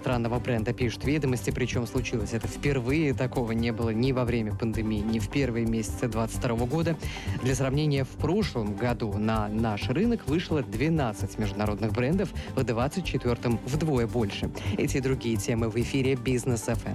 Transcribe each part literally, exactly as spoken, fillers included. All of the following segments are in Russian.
иностранного бренда, пишут «Ведомости». Причем случилось это впервые. Такого не было ни во время пандемии, ни в первые месяцы двадцать второго года. Для сравнения, в прошлом году на наш рынок вышло двенадцать международных брендов, в двадцать четвёртом вдвое больше. Эти и другие темы в эфире «Бизнес эф эм».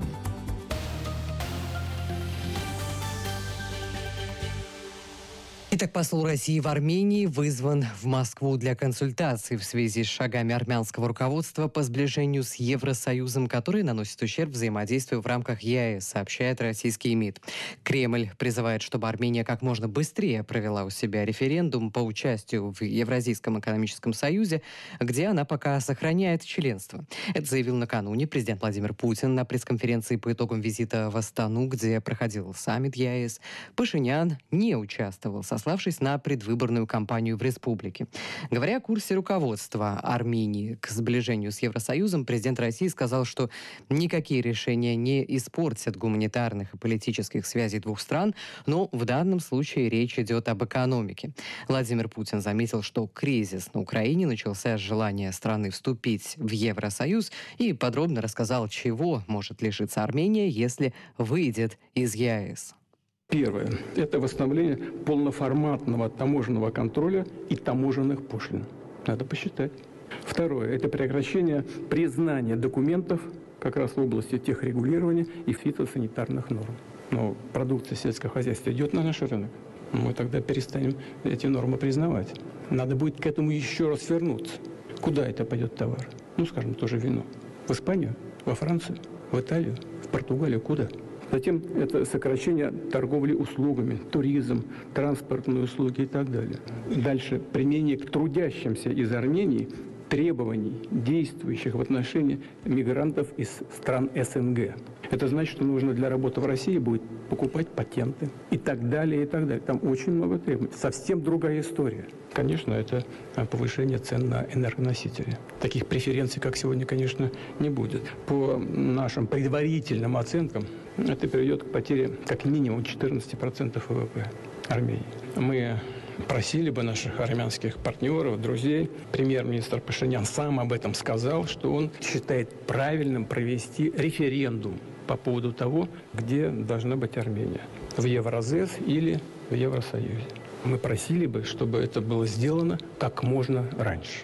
Итак, посол России в Армении вызван в Москву для консультаций в связи с шагами армянского руководства по сближению с Евросоюзом, которые наносят ущерб взаимодействию в рамках е а эс, сообщает российский МИД. Кремль призывает, чтобы Армения как можно быстрее провела у себя референдум по участию в Евразийском экономическом союзе, где она пока сохраняет членство. Это заявил накануне президент Владимир Путин на пресс-конференции по итогам визита в Астану, где проходил саммит е а эс. Пашинян не участвовал, сославшись на предвыборную кампанию в республике. Говоря о курсе руководства Армении к сближению с Евросоюзом, президент России сказал, что никакие решения не испортят гуманитарных и политических связей двух стран, но в данном случае речь идет об экономике. Владимир Путин заметил, что кризис на Украине начался с желания страны вступить в Евросоюз и подробно рассказал, чего может лишиться Армения, если выйдет из е а эс. Первое – это восстановление полноформатного таможенного контроля и таможенных пошлин. Надо посчитать. Второе – это прекращение признания документов как раз в области техрегулирования и фитосанитарных норм. Но продукция сельского хозяйства идет на наш рынок. Мы тогда перестанем эти нормы признавать. Надо будет к этому еще раз вернуться. Куда это пойдет товар? Ну, скажем, тоже вино. В Испанию, во Францию, в Италию, в Португалию. Куда? Затем это сокращение торговли услугами, туризм, транспортные услуги и так далее. Дальше применение к трудящимся из Армении требований, действующих в отношении мигрантов из стран эс эн гэ. Это значит, что нужно для работы в России будет покупать патенты и так далее, и так далее. Там очень много требований. Совсем другая история. Конечно, это повышение цен на энергоносители. Таких преференций, как сегодня, конечно, не будет. По нашим предварительным оценкам, это приведет к потере как минимум четырнадцать процентов вэ вэ пэ Армении. Мы просили бы наших армянских партнеров, друзей. Премьер-министр Пашинян сам об этом сказал, что он считает правильным провести референдум по поводу того, где должна быть Армения. В Евразес или в Евросоюзе. Мы просили бы, чтобы это было сделано как можно раньше.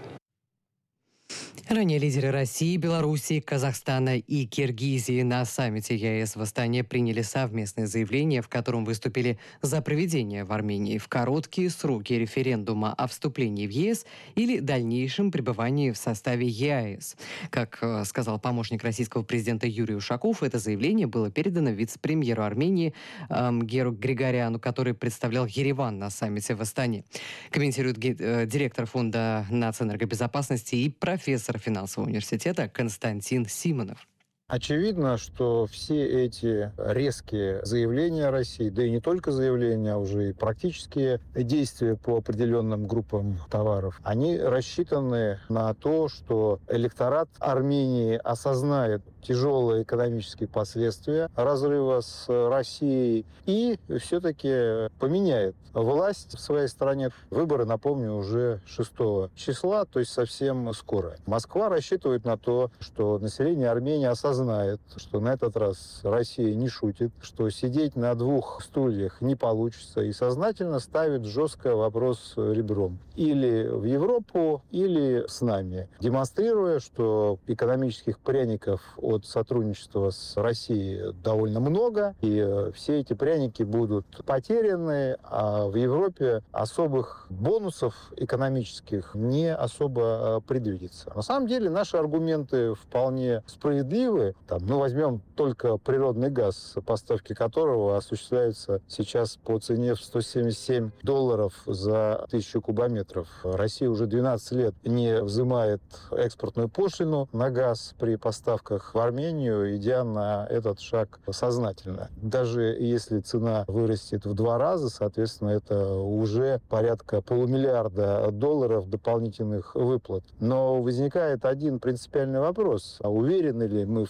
Ранее лидеры России, Белоруссии, Казахстана и Киргизии на саммите е а эс в Астане приняли совместное заявление, в котором выступили за проведение в Армении в короткие сроки референдума о вступлении в е а эс или дальнейшем пребывании в составе е а эс. Как э, сказал помощник российского президента Юрий Ушаков, это заявление было передано вице-премьеру Армении э, Геру Григоряну, который представлял Ереван на саммите в Астане. Комментирует ге- э, директор Фонда нацэнергобезопасности и профессор финансового университета Константин Симонов. Очевидно, что все эти резкие заявления России, да и не только заявления, а уже и практические действия по определенным группам товаров, они рассчитаны на то, что электорат Армении осознает тяжелые экономические последствия разрыва с Россией и все-таки поменяет власть в своей стране. Выборы, напомню, уже шестого числа, то есть совсем скоро. Москва рассчитывает на то, что население Армении осознает, что на этот раз Россия не шутит, что сидеть на двух стульях не получится, и сознательно ставит жестко вопрос ребром. Или в Европу, или с нами. Демонстрируя, что экономических пряников от сотрудничества с Россией довольно много, и все эти пряники будут потеряны, а в Европе особых бонусов экономических не особо предвидится. На самом деле наши аргументы вполне справедливы. Там, ну, возьмем только природный газ, поставки которого осуществляются сейчас по цене в сто семьдесят семь долларов за тысячу кубометров. Россия уже двенадцать лет не взимает экспортную пошлину на газ при поставках в Армению, идя на этот шаг сознательно. Даже если цена вырастет в два раза, соответственно, это уже порядка полумиллиарда долларов дополнительных выплат. Но возникает один принципиальный вопрос. А уверены ли мы в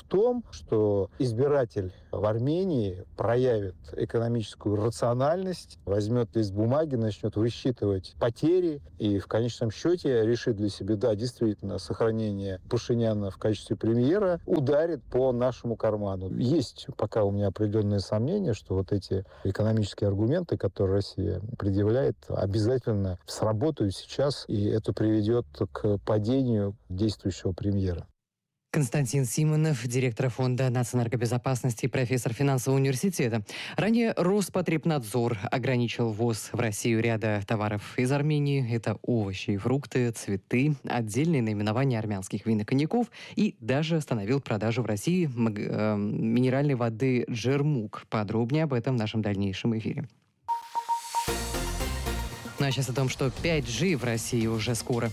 том, что избиратель в Армении проявит экономическую рациональность, возьмет лист бумаги, начнет высчитывать потери и в конечном счете решит для себя, да, действительно, сохранение Пашиняна в качестве премьера ударит по нашему карману. Есть пока у меня определенные сомнения, что вот эти экономические аргументы, которые Россия предъявляет, обязательно сработают сейчас, и это приведет к падению действующего премьера. Константин Симонов, директор фонда нацэнергобезопасности и профессор финансового университета. Ранее Роспотребнадзор ограничил ввоз в Россию ряда товаров из Армении. Это овощи и фрукты, цветы, отдельные наименования армянских вин и коньяков и даже остановил продажу в России э, минеральной воды «Джермук». Подробнее об этом в нашем дальнейшем эфире. Ну а сейчас о том, что пять джи в России уже скоро.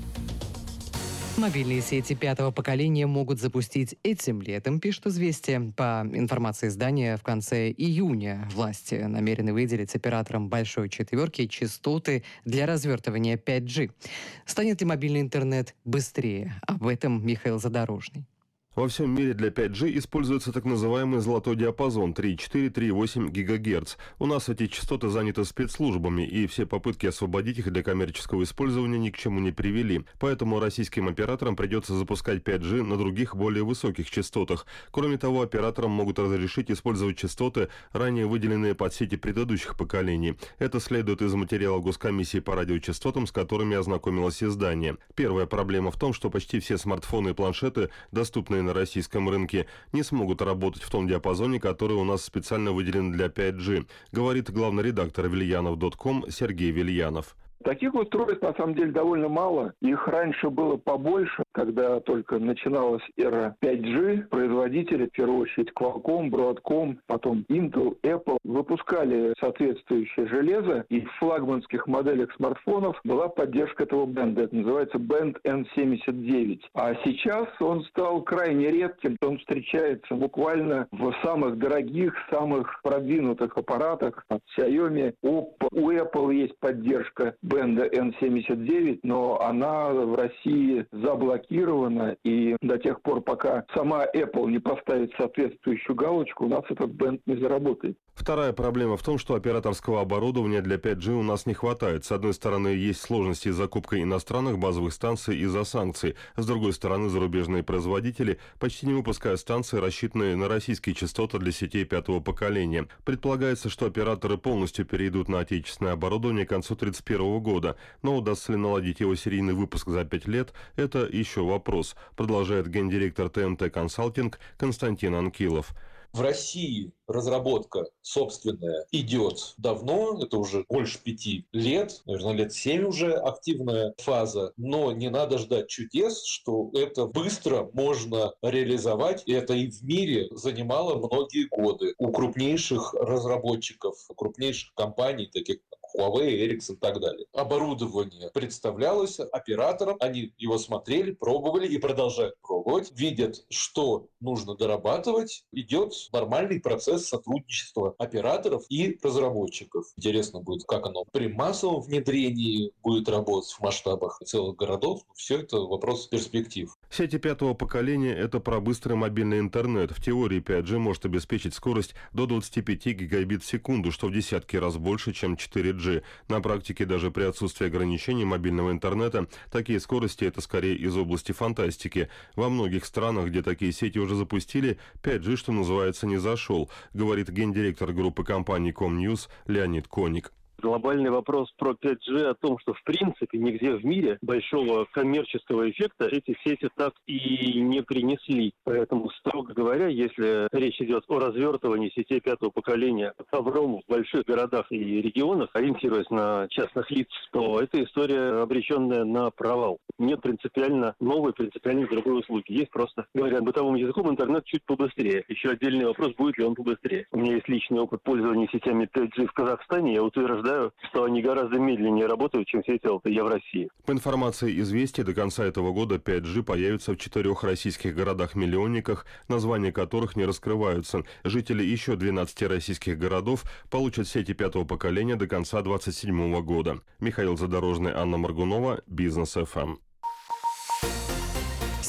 Мобильные сети пятого поколения могут запустить этим летом, пишет «Известия». По информации издания, в конце июня власти намерены выделить операторам «Большой четверки» частоты для развертывания пять джи. Станет ли мобильный интернет быстрее? Об этом Михаил Задорожный. Во всем мире для пять джи используется так называемый золотой диапазон три и четыре - три и восемь гигагерц. У нас эти частоты заняты спецслужбами, и все попытки освободить их для коммерческого использования ни к чему не привели. Поэтому российским операторам придется запускать пять джи на других, более высоких частотах. Кроме того, операторам могут разрешить использовать частоты, ранее выделенные под сети предыдущих поколений. Это следует из материалов Госкомиссии по радиочастотам, с которыми ознакомилось издание. Первая проблема в том, что почти все смартфоны и планшеты, доступные на российском рынке, не смогут работать в том диапазоне, который у нас специально выделен для пять джи, говорит главный редактор вильянов точка ком Сергей Вильянов. Таких устройств, на самом деле, довольно мало. Их раньше было побольше, когда только начиналась эра пять джи. Производители, в первую очередь Qualcomm, Broadcom, потом Intel, Apple, выпускали соответствующее железо, и в флагманских моделях смартфонов была поддержка этого бенда. Это называется бенд эн семьдесят девять. А сейчас он стал крайне редким. Он встречается буквально в самых дорогих, самых продвинутых аппаратах от Xiaomi, Oppo. У Apple есть поддержка бенда эн семьдесят девять, но она в России заблокирована, и до тех пор, пока сама Apple не поставит соответствующую галочку, у нас этот бенд не заработает. Вторая проблема в том, что операторского оборудования для пять джи у нас не хватает. С одной стороны, есть сложности с закупкой иностранных базовых станций из-за санкций. С другой стороны, зарубежные производители почти не выпускают станции, рассчитанные на российские частоты для сетей пятого поколения. Предполагается, что операторы полностью перейдут на отечественное оборудование к концу две тысячи тридцать первого года. Но удастся ли наладить его серийный выпуск за пять лет, это еще вопрос, продолжает гендиректор тэ эм тэ Консалтинг Константин Анкилов. В России разработка собственная идет давно, это уже больше пяти лет, наверное, лет семь уже активная фаза, но не надо ждать чудес, что это быстро можно реализовать, и это и в мире занимало многие годы у крупнейших разработчиков, крупнейших компаний, таких как Huawei, Ericsson и так далее. Оборудование представлялось операторам, они его смотрели, пробовали и продолжают пробовать, видят, что нужно дорабатывать, идет нормальный процесс сотрудничества операторов и разработчиков. Интересно будет, как оно при массовом внедрении будет работать в масштабах целых городов. Все это вопрос перспектив. Сети пятого поколения – это про быстрый мобильный интернет. В теории пять джи может обеспечить скорость до двадцати пяти гигабит в секунду, что в десятки раз больше, чем четыре джи. На практике даже при отсутствии ограничений мобильного интернета такие скорости – это скорее из области фантастики. Во многих странах, где такие сети уже запустили, пять джи, что называется, не зашел, говорит гендиректор группы компаний Комньюз Леонид Коник. Глобальный вопрос про пять джи о том, что в принципе нигде в мире большого коммерческого эффекта эти сети так и не принесли. Поэтому, строго говоря, если речь идет о развертывании сетей пятого поколения ковром в больших городах и регионах, ориентируясь на частных лиц, то эта история обреченная на провал. Нет принципиально новой, принципиально другой услуги. Есть просто, говоря бытовым языком, интернет чуть побыстрее. Еще отдельный вопрос, будет ли он побыстрее. У меня есть личный опыт пользования сетями пять джи в Казахстане. Я утверждаю, что они гораздо медленнее работают, чем сети эл тэ е в России. По информации «Известий», до конца этого года пять джи появится в четырех российских городах-миллионниках, названия которых не раскрываются. Жители еще двенадцати российских городов получат сети пятого поколения до конца две тысячи двадцать седьмого года. Михаил Задорожный, Анна Моргунова, Бизнес эф эм.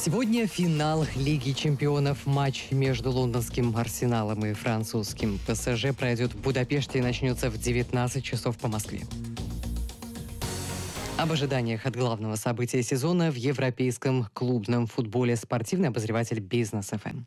Сегодня финал Лиги чемпионов. Матч между лондонским «Арсеналом» и французским «ПСЖ» пройдет в Будапеште и начнется в девятнадцать часов по Москве. Об ожиданиях от главного события сезона в европейском клубном футболе спортивный обозреватель Бизнес эф эм.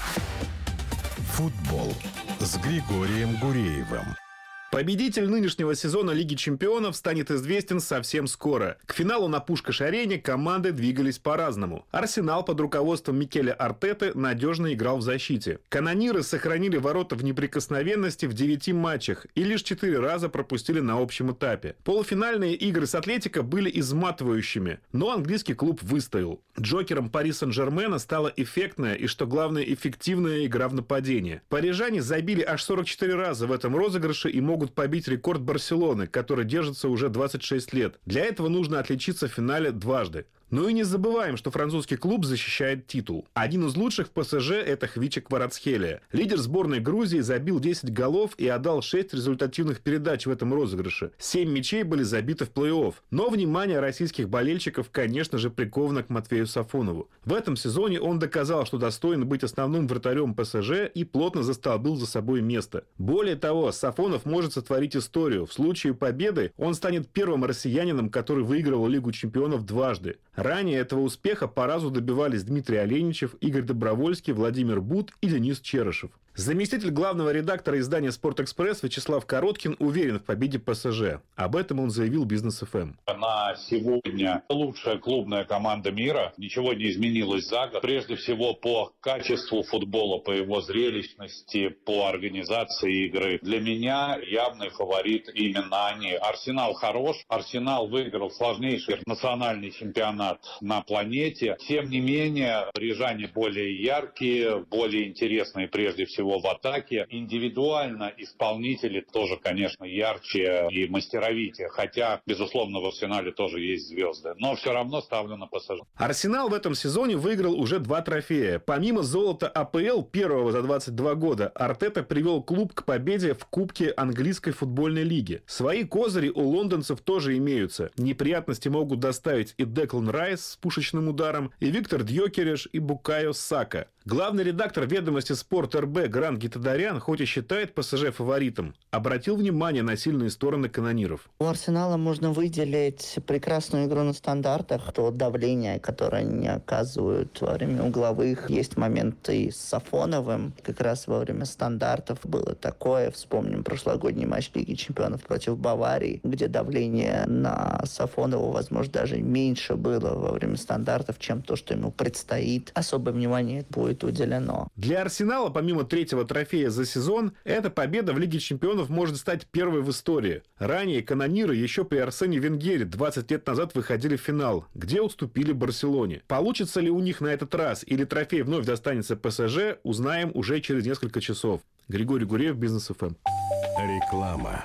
Футбол с Григорием Гуреевым. Победитель нынешнего сезона Лиги чемпионов станет известен совсем скоро. К финалу на Пушкаш-арене команды двигались по-разному. Арсенал под руководством Микеля Артеты надежно играл в защите. Канониры сохранили ворота в неприкосновенности в девяти матчах и лишь четыре раза пропустили на общем этапе. Полуфинальные игры с Атлетико были изматывающими, но английский клуб выстоял. Джокером Пари Сен-Жермена стала эффектная и, что главное, эффективная игра в нападении. Парижане забили аж сорок четыре раза в этом розыгрыше и могут побить рекорд Барселоны, который держится уже двадцать шесть лет. Для этого нужно отличиться в финале дважды. Ну и не забываем, что французский клуб защищает титул. Один из лучших в ПСЖ – это Хвича Кварацхелия. Лидер сборной Грузии забил десять голов и отдал шесть результативных передач в этом розыгрыше. семь мячей были забиты в плей-офф. Но внимание российских болельщиков, конечно же, приковано к Матвею Сафонову. В этом сезоне он доказал, что достоин быть основным вратарем ПСЖ и плотно застолбил за собой место. Более того, Сафонов может сотворить историю. В случае победы он станет первым россиянином, который выигрывал Лигу чемпионов дважды. Ранее этого успеха по разу добивались Дмитрий Оленичев, Игорь Добровольский, Владимир Бут и Денис Черышев. Заместитель главного редактора издания «Спортэкспресс» Вячеслав Короткин уверен в победе ПСЖ. Об этом он заявил Бизнес эф эм. На сегодня лучшая клубная команда мира. Ничего не изменилось за год. Прежде всего по качеству футбола, по его зрелищности, по организации игры. Для меня явный фаворит именно они. Арсенал хорош. Арсенал выиграл сложнейший национальный чемпионат на планете. Тем не менее, парижане более яркие, более интересные прежде всего в атаке. Индивидуально исполнители тоже, конечно, ярче и мастеровитее. Хотя, безусловно, в Арсенале тоже есть звезды. Но все равно ставлю на ПСЖ. Арсенал в этом сезоне выиграл уже два трофея. Помимо золота а пэ эл, первого за двадцать два года, Артета привел клуб к победе в Кубке английской футбольной лиги. Свои козыри у лондонцев тоже имеются. Неприятности могут доставить и Деклан Райс с пушечным ударом, и Виктор Дьокереш, и Букайо Сака. Главный редактор «Ведомости Спорт» эр бэ Грант Гитадарян, хоть и считает ПСЖ фаворитом, обратил внимание на сильные стороны канониров. У Арсенала можно выделить прекрасную игру на стандартах, то давление, которое они оказывают во время угловых. Есть моменты с Сафоновым, как раз во время стандартов было такое. Вспомним прошлогодний матч Лиги чемпионов против Баварии, где давление на Сафонова, возможно, даже меньше было во время стандартов, чем то, что ему предстоит. Особое внимание будет уделено. Для Арсенала, помимо третьего трофея за сезон, эта победа в Лиге чемпионов может стать первой в истории. Ранее канониры еще при Арсене Венгере двадцать лет назад выходили в финал, где уступили Барселоне. Получится ли у них на этот раз или трофей вновь достанется ПСЖ, узнаем уже через несколько часов. Григорий Гуреев, Бизнес эф эм. Реклама.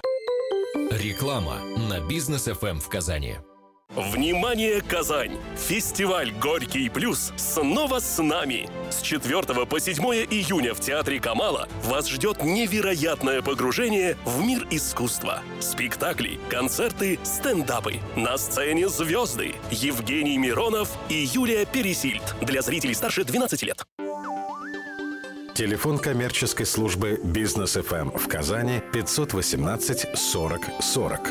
Реклама на Бизнес эф эм в Казани. Внимание, Казань! Фестиваль «Горький плюс» снова с нами! С четвёртого по седьмое июня в Театре Камала вас ждет невероятное погружение в мир искусства. Спектакли, концерты, стендапы. На сцене звезды Евгений Миронов и Юлия Пересильд. Для зрителей старше двенадцати лет. Телефон коммерческой службы Бизнес эф эм в Казани пятьсот восемнадцать сорок сорок.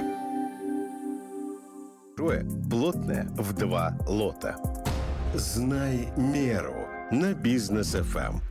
Плотное в два лота. Знай меру на Бизнес эф эм.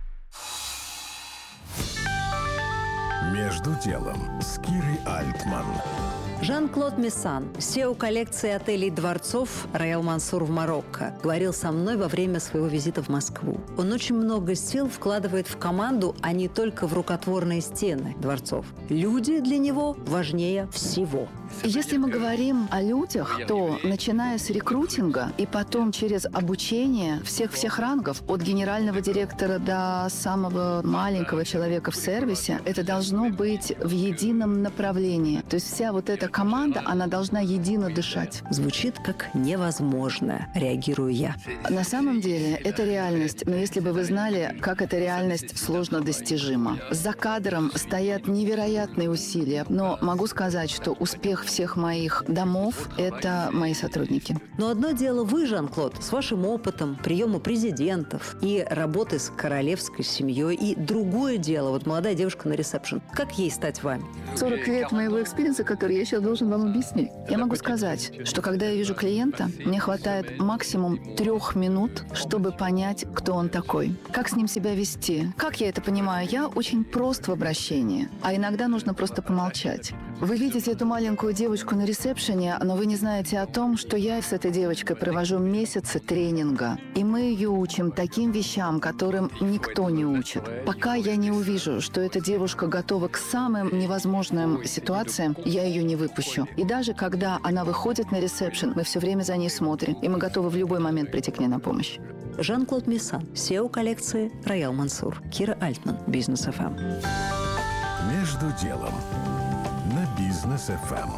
Между делом с Кирой Альтман. Жан-Клод Мессан, си и о коллекции отелей «Дворцов» Роял Мансур в Марокко, говорил со мной во время своего визита в Москву. Он очень много сил вкладывает в команду, а не только в рукотворные стены дворцов. Люди для него важнее всего. Если мы говорим о людях, то начиная с рекрутинга и потом через обучение всех-всех рангов, от генерального директора до самого маленького человека в сервисе, это должно быть в едином направлении. То есть вся вот эта команда, она должна едино дышать. Звучит как невозможно, реагирую я. На самом деле это реальность, но если бы вы знали, как эта реальность сложно достижима. За кадром стоят невероятные усилия, но могу сказать, что успех всех моих домов – это мои сотрудники. Но одно дело вы, Жан-Клод, с вашим опытом приема президентов и работы с королевской семьей, и другое дело, вот молодая девушка на ресепшн. Как ей стать вами? сорок лет моего экспириенса, который я сейчас должен вам объяснить. Я могу сказать, что когда я вижу клиента, мне хватает максимум трех минут, чтобы понять, кто он такой, как с ним себя вести. Как я это понимаю? Я очень прост в обращении, а иногда нужно просто помолчать. Вы видите эту маленькую девочку на ресепшене, но вы не знаете о том, что я с этой девочкой провожу месяцы тренинга. И мы ее учим таким вещам, которым никто не учит. Пока я не увижу, что эта девушка готова к самым невозможным ситуациям, я ее не выпущу. И даже когда она выходит на ресепшн, мы все время за ней смотрим, и мы готовы в любой момент прийти к ней на помощь. Жан-Клод Мессан, си и о коллекции Роял Мансур. Кира Альтман, Бизнес эф эм. Между делом на Бизнес эф эм.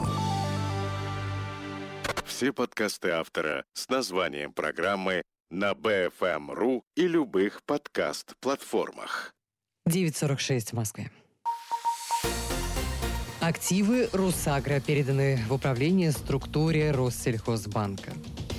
Все подкасты автора с названием программы на би эф эм точка ру и любых подкаст-платформах. девять сорок шесть в Москве. Активы Русагро переданы в управление структуре Россельхозбанка.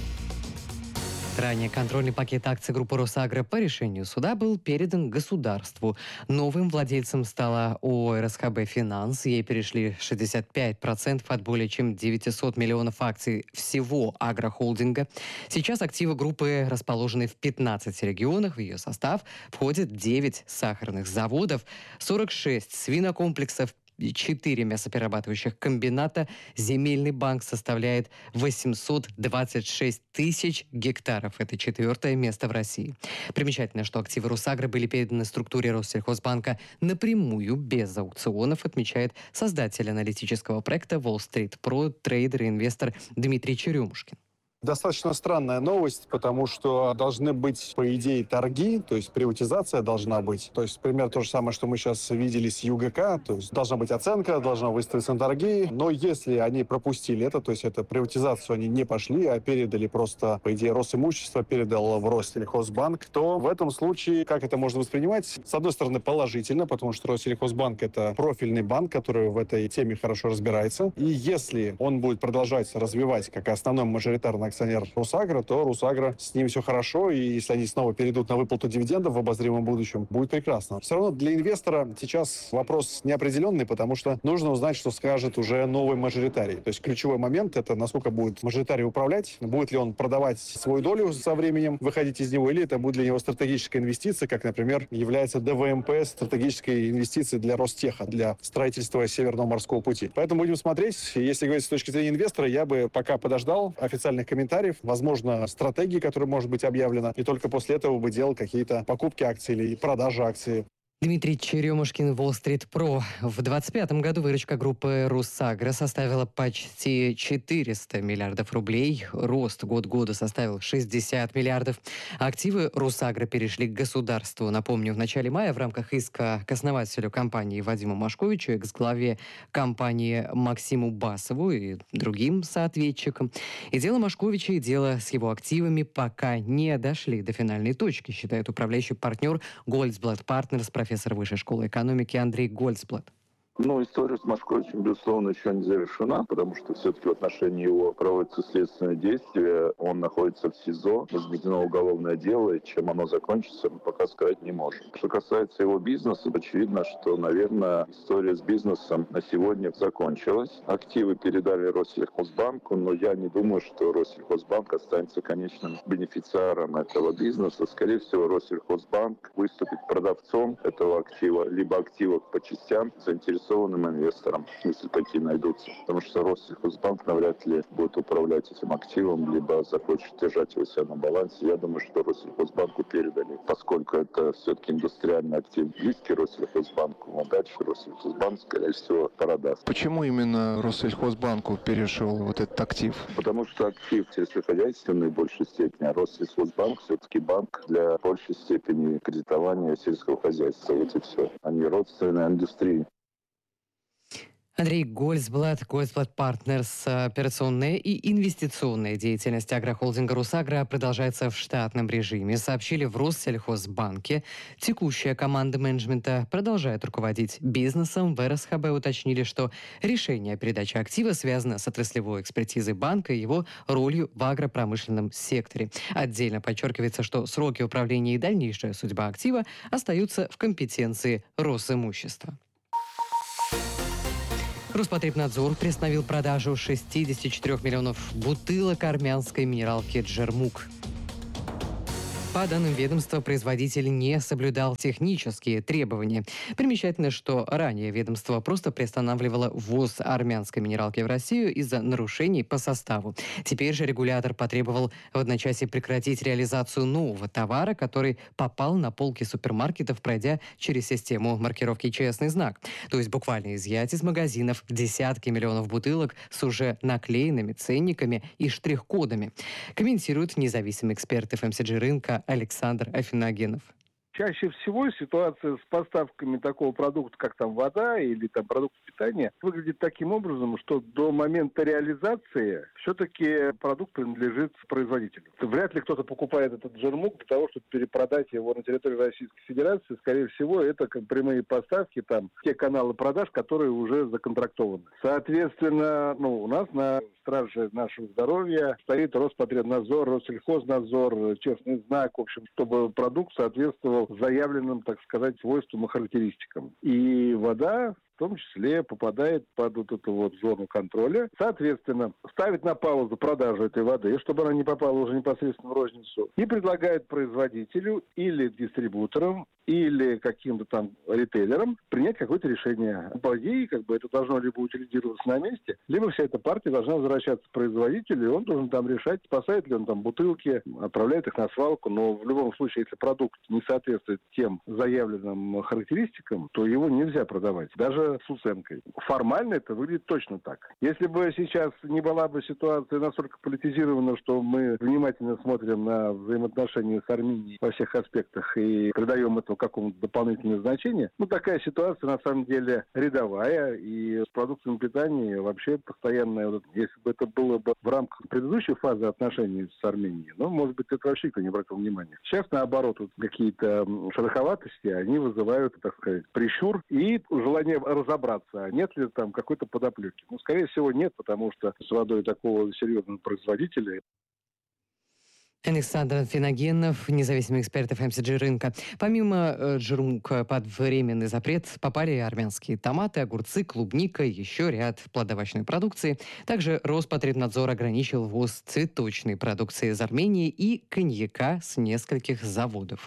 Ранее контрольный пакет акций группы Росагро по решению суда был передан государству. Новым владельцем стала ООО эр эс ха бэ «Финанс». Ей перешли шестьдесят пять процентов от более чем девятисот миллионов акций всего агрохолдинга. Сейчас активы группы расположены в пятнадцати регионах. В ее состав входит девять сахарных заводов, сорок шесть свинокомплексов, четыре мясоперерабатывающих комбината. Земельный банк составляет восемьсот двадцать шесть тысяч гектаров. Это четвертое место в России. Примечательно, что активы Русагро были переданы структуре Россельхозбанка напрямую, без аукционов, отмечает создатель аналитического проекта Wall Street Pro, трейдер и инвестор Дмитрий Черемушкин. Достаточно странная новость, потому что должны быть, по идее, торги, то есть приватизация должна быть. То есть, пример то же самое, что мы сейчас видели с ю гэ ка, то есть должна быть оценка, должна выставиться торги. Но если они пропустили это, то есть это приватизацию они не пошли, а передали просто, по идее, Росимущество передал в Россельхозбанк, то в этом случае, как это можно воспринимать? С одной стороны, положительно, потому что Россельхозбанк — это профильный банк, который в этой теме хорошо разбирается. И если он будет продолжать развивать как основной мажоритарный акционер Русагро, то Русагро с ним все хорошо, и если они снова перейдут на выплату дивидендов в обозримом будущем, будет прекрасно. Все равно для инвестора сейчас вопрос неопределенный, потому что нужно узнать, что скажет уже новый мажоритарий. То есть ключевой момент — это насколько будет мажоритарий управлять, будет ли он продавать свою долю со временем, выходить из него, или это будет для него стратегическая инвестиция, как, например, является дэ вэ эм пэ стратегической инвестицией для Ростеха, для строительства Северного морского пути. Поэтому будем смотреть. Если говорить с точки зрения инвестора, я бы пока подождал официальных комментариев, возможно, стратегии, которая может быть объявлена, и только после этого бы делал какие-то покупки акций или продажи акций. Дмитрий Черемушкин, Wall Street Pro. В двадцать пятом году выручка группы Русагро составила почти четыреста миллиардов рублей. Рост год года составил шестьдесят миллиардов. Активы Русагро перешли к государству. Напомню, в начале мая в рамках иска к основателю компании Вадиму Машковичу, экс-главе компании Максиму Басову и другим соответчикам. И дело Машковича, и дело с его активами пока не дошли до финальной точки, считает управляющий партнер Goldblatt Partners, профессор профессор Высшей школы экономики Андрей Гольцблат. Ну, история с Машковичем, безусловно, еще не завершена, потому что все-таки в отношении его проводятся следственные действия. Он находится в СИЗО, возбуждено уголовное дело, и чем оно закончится, мы пока сказать не можем. Что касается его бизнеса, очевидно, что, наверное, история с бизнесом на сегодня закончилась. Активы передали Россельхозбанку, но я не думаю, что Россельхозбанк останется конечным бенефициаром этого бизнеса. Скорее всего, Россельхозбанк выступит продавцом этого актива, либо активов по частям, заинтересованным инвесторам, если такие найдутся. Потому что Россельхозбанк навряд ли будет управлять этим активом, либо захочет держать его себя на балансе. Я думаю, что Россельхозбанку передали, поскольку это все-таки индустриальный актив, близкий Россельхозбанку, а дальше Россельхозбанк, скорее всего, продаст. Почему именно Россельхозбанку перешел вот этот актив? Потому что актив сельскохозяйственный в большей степени, а Россельхозбанк все-таки банк для большей степени кредитования сельского хозяйства. Вот и все, а не родственной индустрии. Андрей Гольцблат, Гольцблат Партнерс. Операционная и инвестиционная деятельность агрохолдинга «Русагра» продолжается в штатном режиме, сообщили в Россельхозбанке. Текущая команда менеджмента продолжает руководить бизнесом. В эр эс ха бэ уточнили, что решение о передаче актива связано с отраслевой экспертизой банка и его ролью в агропромышленном секторе. Отдельно подчеркивается, что сроки управления и дальнейшая судьба актива остаются в компетенции Росимущества. Роспотребнадзор приостановил продажу шестьдесят четыре миллионов бутылок армянской минералки «Джермук». По данным ведомства, производитель не соблюдал технические требования. Примечательно, что ранее ведомство просто приостанавливало ввоз армянской минералки в Россию из-за нарушений по составу. Теперь же регулятор потребовал в одночасье прекратить реализацию нового товара, который попал на полки супермаркетов, пройдя через систему маркировки «Честный знак». То есть буквально изъять из магазинов десятки миллионов бутылок с уже наклеенными ценниками и штрих-кодами. Комментирует независимый эксперт эф эм си джи рынка Александр Афиногенов. Чаще всего ситуация с поставками такого продукта, как там вода или там продукты питания, выглядит таким образом, что до момента реализации все-таки продукт принадлежит производителю. Вряд ли кто-то покупает этот джермук для того, чтобы перепродать его на территории Российской Федерации. Скорее всего, это как прямые поставки, там, те каналы продаж, которые уже законтрактованы. Соответственно, ну, у нас на страже нашего здоровья стоит Роспотребнадзор, Россельхознадзор, Честный знак, в общем, чтобы продукт соответствовал заявленным, так сказать, свойствам и характеристикам. И вода в том числе попадает под вот эту вот зону контроля. Соответственно, ставит на паузу продажу этой воды, чтобы она не попала уже непосредственно в розницу, и предлагает производителю или дистрибуторам, или каким-то там ритейлерам принять какое-то решение. По идее, как бы это должно либо утилизироваться на месте, либо вся эта партия должна возвращаться к производителю, и он должен там решать, спасает ли он там бутылки, отправляет их на свалку. Но в любом случае, если продукт не соответствует тем заявленным характеристикам, то его нельзя продавать, даже с уценкой. Формально это выглядит точно так. Если бы сейчас не была бы ситуация настолько политизирована, что мы внимательно смотрим на взаимоотношения с Арменией во всех аспектах и придаем этому какому-то дополнительное значение, ну, такая ситуация на самом деле рядовая, и с продуктами питания вообще постоянная. Если бы это было бы в рамках предыдущей фазы отношений с Арменией, ну, может быть, это вообще никто не обратил внимания. Сейчас, наоборот, вот какие-то шероховатости, они вызывают, так сказать, прищур и желание разобраться, нет ли там какой-то подоплеки. Ну, скорее всего, нет, потому что с водой такого серьезного производителя. Александр Афиногенов, независимый эксперт эф эм си джи рынка. Помимо э, джермука под временный запрет попали и армянские томаты, огурцы, клубника и еще ряд плодовочной продукции. Также Роспотребнадзор ограничил ввоз цветочной продукции из Армении и коньяка с нескольких заводов.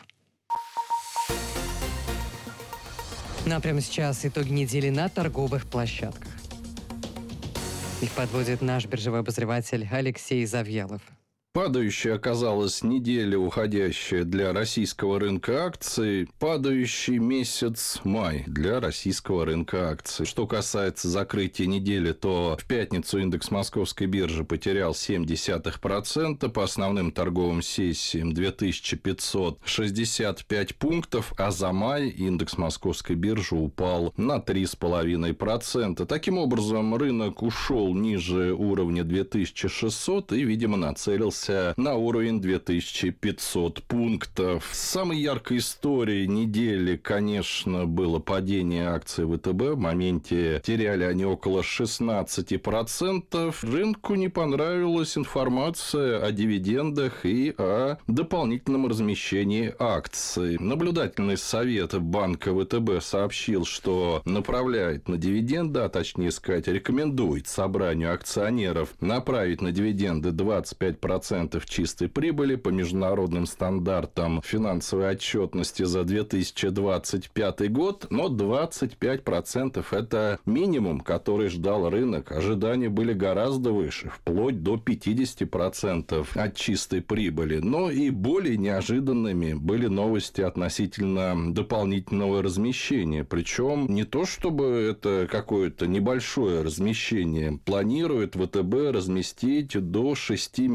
Ну а прямо сейчас итоги недели на торговых площадках. Их подводит наш биржевой обозреватель Алексей Завьялов. Падающей оказалась неделя, уходящая для российского рынка акций, падающий месяц май для российского рынка акций. Что касается закрытия недели, то в пятницу индекс Московской биржи потерял семь десятых процента, по основным торговым сессиям две тысячи пятьсот шестьдесят пять пунктов, а за май индекс Московской биржи упал на три целых пять десятых процента. Таким образом, рынок ушел ниже уровня две тысячи шестьсот и, видимо, нацелился на уровень две тысячи пятьсот пунктов. Самой яркой историей недели, конечно, было падение акций вэ тэ бэ. В моменте теряли они около шестнадцать процентов. Рынку не понравилась информация о дивидендах и о дополнительном размещении акций. Наблюдательный совет банка вэ тэ бэ сообщил, что направляет на дивиденды, а точнее сказать, рекомендует собранию акционеров направить на дивиденды двадцать пять процентов чистой прибыли по международным стандартам финансовой отчетности за две тысячи двадцать пятый год, но двадцать пять процентов это минимум, который ждал рынок. Ожидания были гораздо выше, вплоть до пятьдесят процентов от чистой прибыли. Но и более неожиданными были новости относительно дополнительного размещения. Причем не то, чтобы это какое-то небольшое размещение. Планирует вэ тэ бэ разместить до шести миллиардов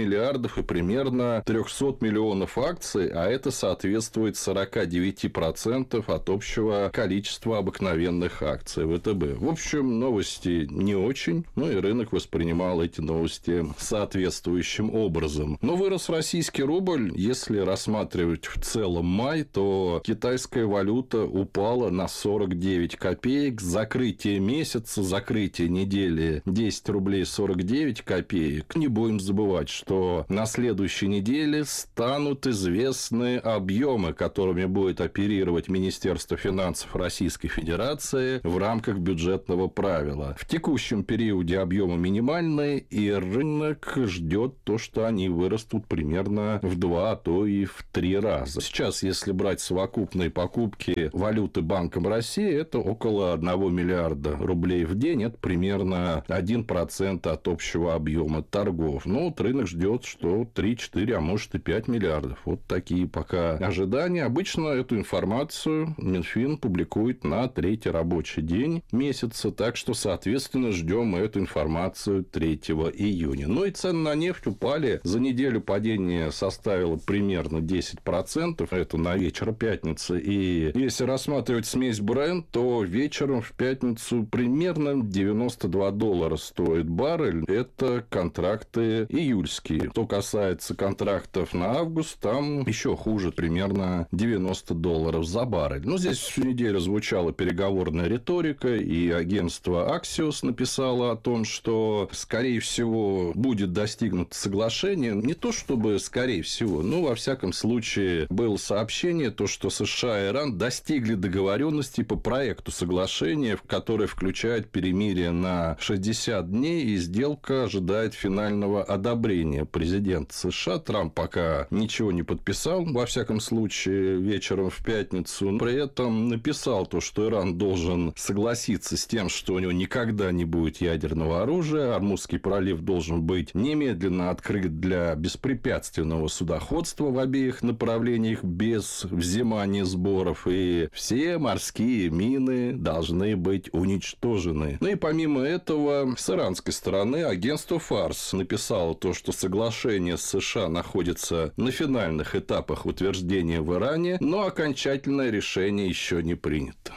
процентов и примерно триста миллионов акций, а это соответствует сорок девять процентов от общего количества обыкновенных акций ВТБ. В общем, новости не очень, ну и рынок воспринимал эти новости соответствующим образом. Но вырос российский рубль. Если рассматривать в целом май, то китайская валюта упала на сорок девять копеек. Закрытие месяца, закрытие недели десять рублей сорок девять копеек. Не будем забывать, что на следующей неделе станут известны объемы, которыми будет оперировать Министерство финансов Российской Федерации в рамках бюджетного правила. В текущем периоде объемы минимальные, и рынок ждет то, что они вырастут примерно в два, а то и в три раза. Сейчас, если брать совокупные покупки валюты Банком России, это около одного миллиарда рублей в день. Это примерно один процент от общего объема торгов. Но вот рынок ждет, что три-четыре, а может и пять миллиардов. Вот такие пока ожидания. Обычно эту информацию Минфин публикует на третий рабочий день месяца, так что, соответственно, ждем эту информацию третьего июня. Ну и цены на нефть упали. За неделю падение составило примерно десять процентов. Это на вечер пятницы. И если рассматривать смесь Brent, то вечером в пятницу примерно девяносто два доллара стоит баррель. Это контракты июльские. Что касается контрактов на август, там еще хуже, примерно девяносто долларов за баррель. Но здесь всю неделю звучала переговорная риторика, и агентство Axios написало о том, что, скорее всего, будет достигнуто соглашение. Не то чтобы скорее всего, но, во всяком случае, было сообщение, то, что США и Иран достигли договоренности по проекту соглашения, которое включает перемирие на шестьдесят дней, и сделка ожидает финального одобрения президента США. Трамп пока ничего не подписал, во всяком случае, вечером в пятницу. При этом написал то, что Иран должен согласиться с тем, что у него никогда не будет ядерного оружия. Ормузский пролив должен быть немедленно открыт для беспрепятственного судоходства в обеих направлениях без взимания сборов. И все морские мины должны быть уничтожены. Ну и помимо этого, с иранской стороны агентство Фарс написало то, что соглашение с США находится на финальных этапах утверждения в Иране, но окончательное решение еще не принято.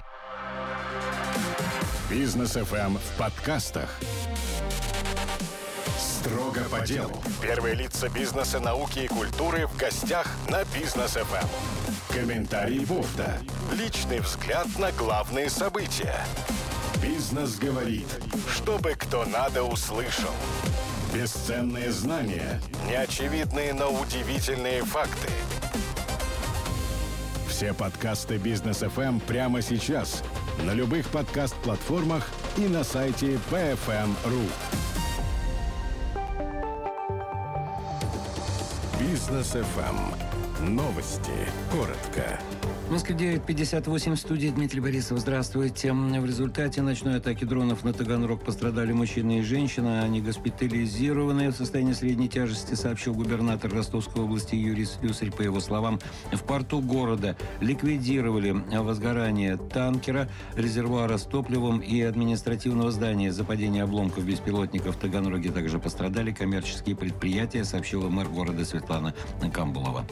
Бизнес эф эм в подкастах. Строго по делу. Первые лица бизнеса, науки и культуры в гостях на Бизнес эф эм. Комментарий Вовда. Личный взгляд на главные события. Бизнес говорит, чтобы кто надо услышал. Бесценные знания. Неочевидные, но удивительные факты. Все подкасты Бизнес эф эм прямо сейчас на любых подкаст-платформах и на сайте би эф эм точка ру. Бизнес эф эм. Новости. Коротко. В Москве девять пятьдесят восемь, в студии Дмитрий Борисов. Здравствуйте. В результате ночной атаки дронов на Таганрог пострадали мужчина и женщина. Они госпитализированы в состоянии средней тяжести, сообщил губернатор Ростовской области Юрий Слюсарь. По его словам, в порту города ликвидировали возгорание танкера, резервуара с топливом и административного здания. За падение обломков беспилотников в Таганроге также пострадали коммерческие предприятия, сообщила мэр города Светлана Камбулова.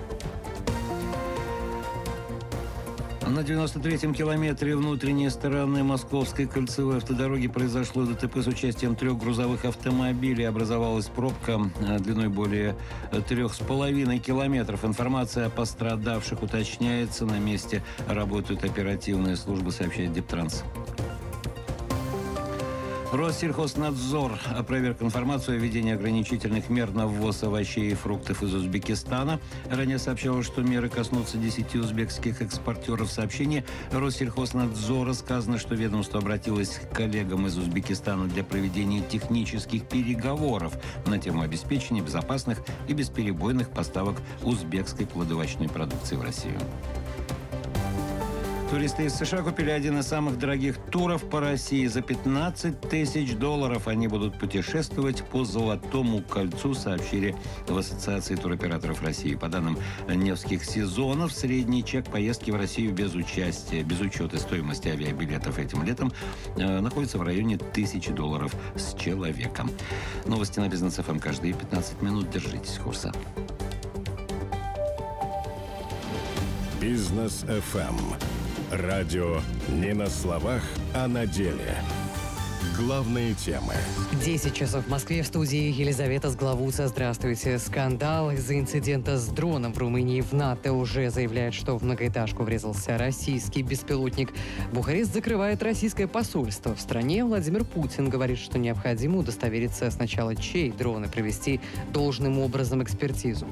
На девяносто третьем километре внутренней стороны Московской кольцевой автодороги произошло ДТП с участием трех грузовых автомобилей. Образовалась пробка длиной более трех с половиной километров. Информация о пострадавших уточняется. На месте работают оперативные службы, сообщает Дептранс. Россельхознадзор опроверг информацию о введении ограничительных мер на ввоз овощей и фруктов из Узбекистана. Ранее сообщалось, что меры коснутся десяти узбекских экспортеров. В сообщении Россельхознадзора сказано, что ведомство обратилось к коллегам из Узбекистана для проведения технических переговоров на тему обеспечения безопасных и бесперебойных поставок узбекской плодовочной продукции в Россию. Туристы из США купили один из самых дорогих туров по России. За пятнадцать тысяч долларов они будут путешествовать по Золотому кольцу, сообщили в Ассоциации туроператоров России. По данным Невских сезонов, средний чек поездки в Россию без участия, без учета стоимости авиабилетов этим летом э, находится в районе тысячи долларов с человеком. Новости на Бизнес эф эм каждые пятнадцать минут. Держитесь курса. Бизнес эф эм. Радио не на словах, а на деле. Главные темы. десять часов в Москве. В студии Елизавета Сглавуца. Здравствуйте. Скандал из-за инцидента с дроном в Румынии. В НАТО уже заявляет, что в многоэтажку врезался российский беспилотник. Бухарест закрывает российское посольство в стране. Владимир Путин говорит, что необходимо удостовериться сначала, чей дрон, и провести должным образом экспертизу.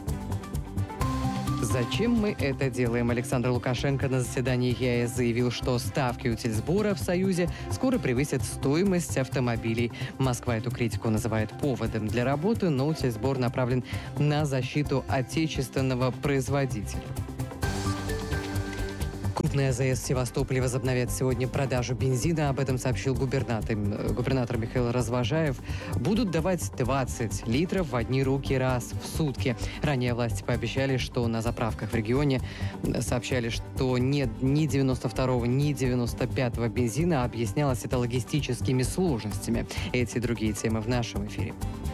Зачем мы это делаем? Александр Лукашенко на заседании е а эс заявил, что ставки утильсбора в Союзе скоро превысят стоимость автомобилей. Москва эту критику называет поводом для работы, но утильсбор направлен на защиту отечественного производителя. Крупный а зэ эс в Севастополе возобновят сегодня продажу бензина. Об этом сообщил губернатор, губернатор Михаил Развожаев. Будут давать двадцать литров в одни руки раз в сутки. Ранее власти пообещали, что на заправках в регионе сообщали, что нет ни девяносто второго, ни девяносто пятого бензина. Объяснялось это логистическими сложностями. Эти и другие темы в нашем эфире.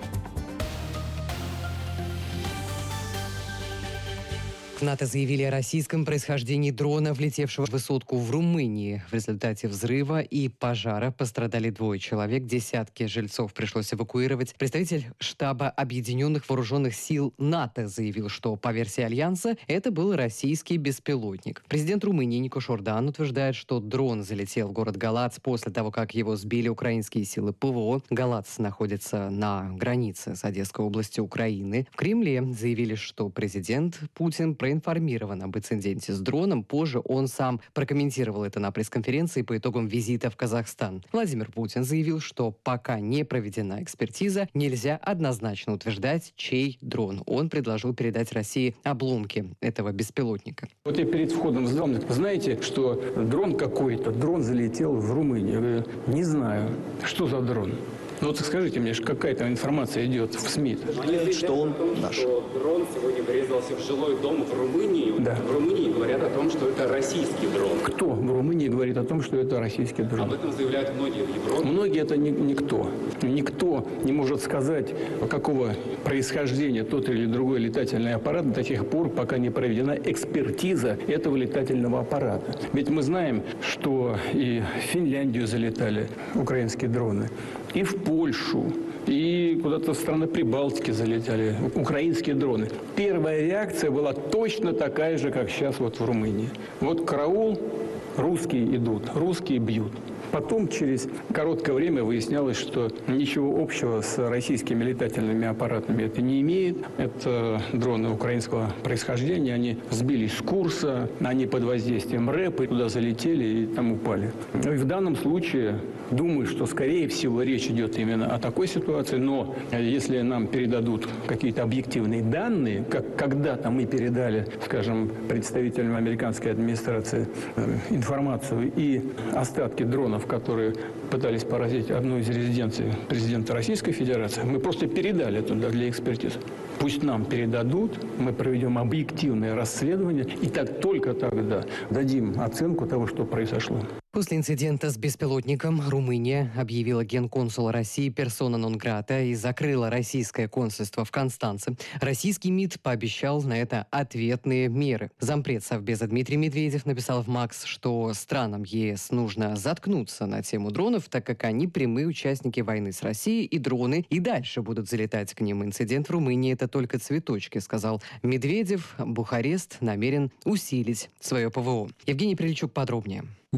В НАТО заявили о российском происхождении дрона, влетевшего в высотку в Румынии. В результате взрыва и пожара пострадали двое человек. Десятки жильцов пришлось эвакуировать. Представитель штаба Объединенных Вооруженных Сил НАТО заявил, что, по версии Альянса, это был российский беспилотник. Президент Румынии Никош Ордан утверждает, что дрон залетел в город Галац после того, как его сбили украинские силы ПВО. Галац находится на границе с Одесской областью Украины. В Кремле заявили, что президент Путин проинформирован об инциденте с дроном. Позже он сам прокомментировал это на пресс-конференции по итогам визита в Казахстан. Владимир Путин заявил, что пока не проведена экспертиза, нельзя однозначно утверждать, чей дрон. Он предложил передать России обломки этого беспилотника. Вот я перед входом задал, знаете, что дрон какой-то, дрон залетел в Румынию. Я говорю, не знаю, что за дрон. Ну вот скажите мне, какая-то информация идет в СМИ. Они что он наш. Что дрон сегодня врезался в жилой дом в Румынии. Да. В Румынии говорят о том, что это российский дрон. Кто в Румынии говорит о том, что это российский дрон? Об этом заявляют многие в Европе. Многие это ни, никто. Никто не может сказать, какого происхождения тот или другой летательный аппарат до тех пор, пока не проведена экспертиза этого летательного аппарата. Ведь мы знаем, что и в Финляндию залетали украинские дроны, и в Польшу, и куда-то в страны Прибалтики залетали украинские дроны. Первая реакция была точно такая же, как сейчас вот в Румынии. Вот караул, русские идут, русские бьют. Потом, через короткое время, выяснялось, что ничего общего с российскими летательными аппаратами это не имеет. Это дроны украинского происхождения. Они сбились с курса, они под воздействием рэпа туда залетели и там упали. И в данном случае, думаю, что, скорее всего, речь идет именно о такой ситуации. Но если нам передадут какие-то объективные данные, как когда-то мы передали, скажем, представителям американской администрации информацию и остатки дронов, которые пытались поразить одну из резиденций президента Российской Федерации, мы просто передали туда для экспертизы. Пусть нам передадут, мы проведем объективное расследование, и так только тогда дадим оценку того, что произошло. После инцидента с беспилотником Румыния объявила генконсула России персона нон-грата и закрыла российское консульство в Констанце. Российский МИД пообещал на это ответные меры. Зампред Совбеза Дмитрий Медведев написал в МАКС, что странам е эс нужно заткнуться на тему дронов, так как они прямые участники войны с Россией, и дроны и дальше будут залетать к ним. Инцидент в Румынии – это только цветочки, сказал Медведев. Бухарест намерен усилить свое ПВО. Евгений Приличук подробнее. Беспилотник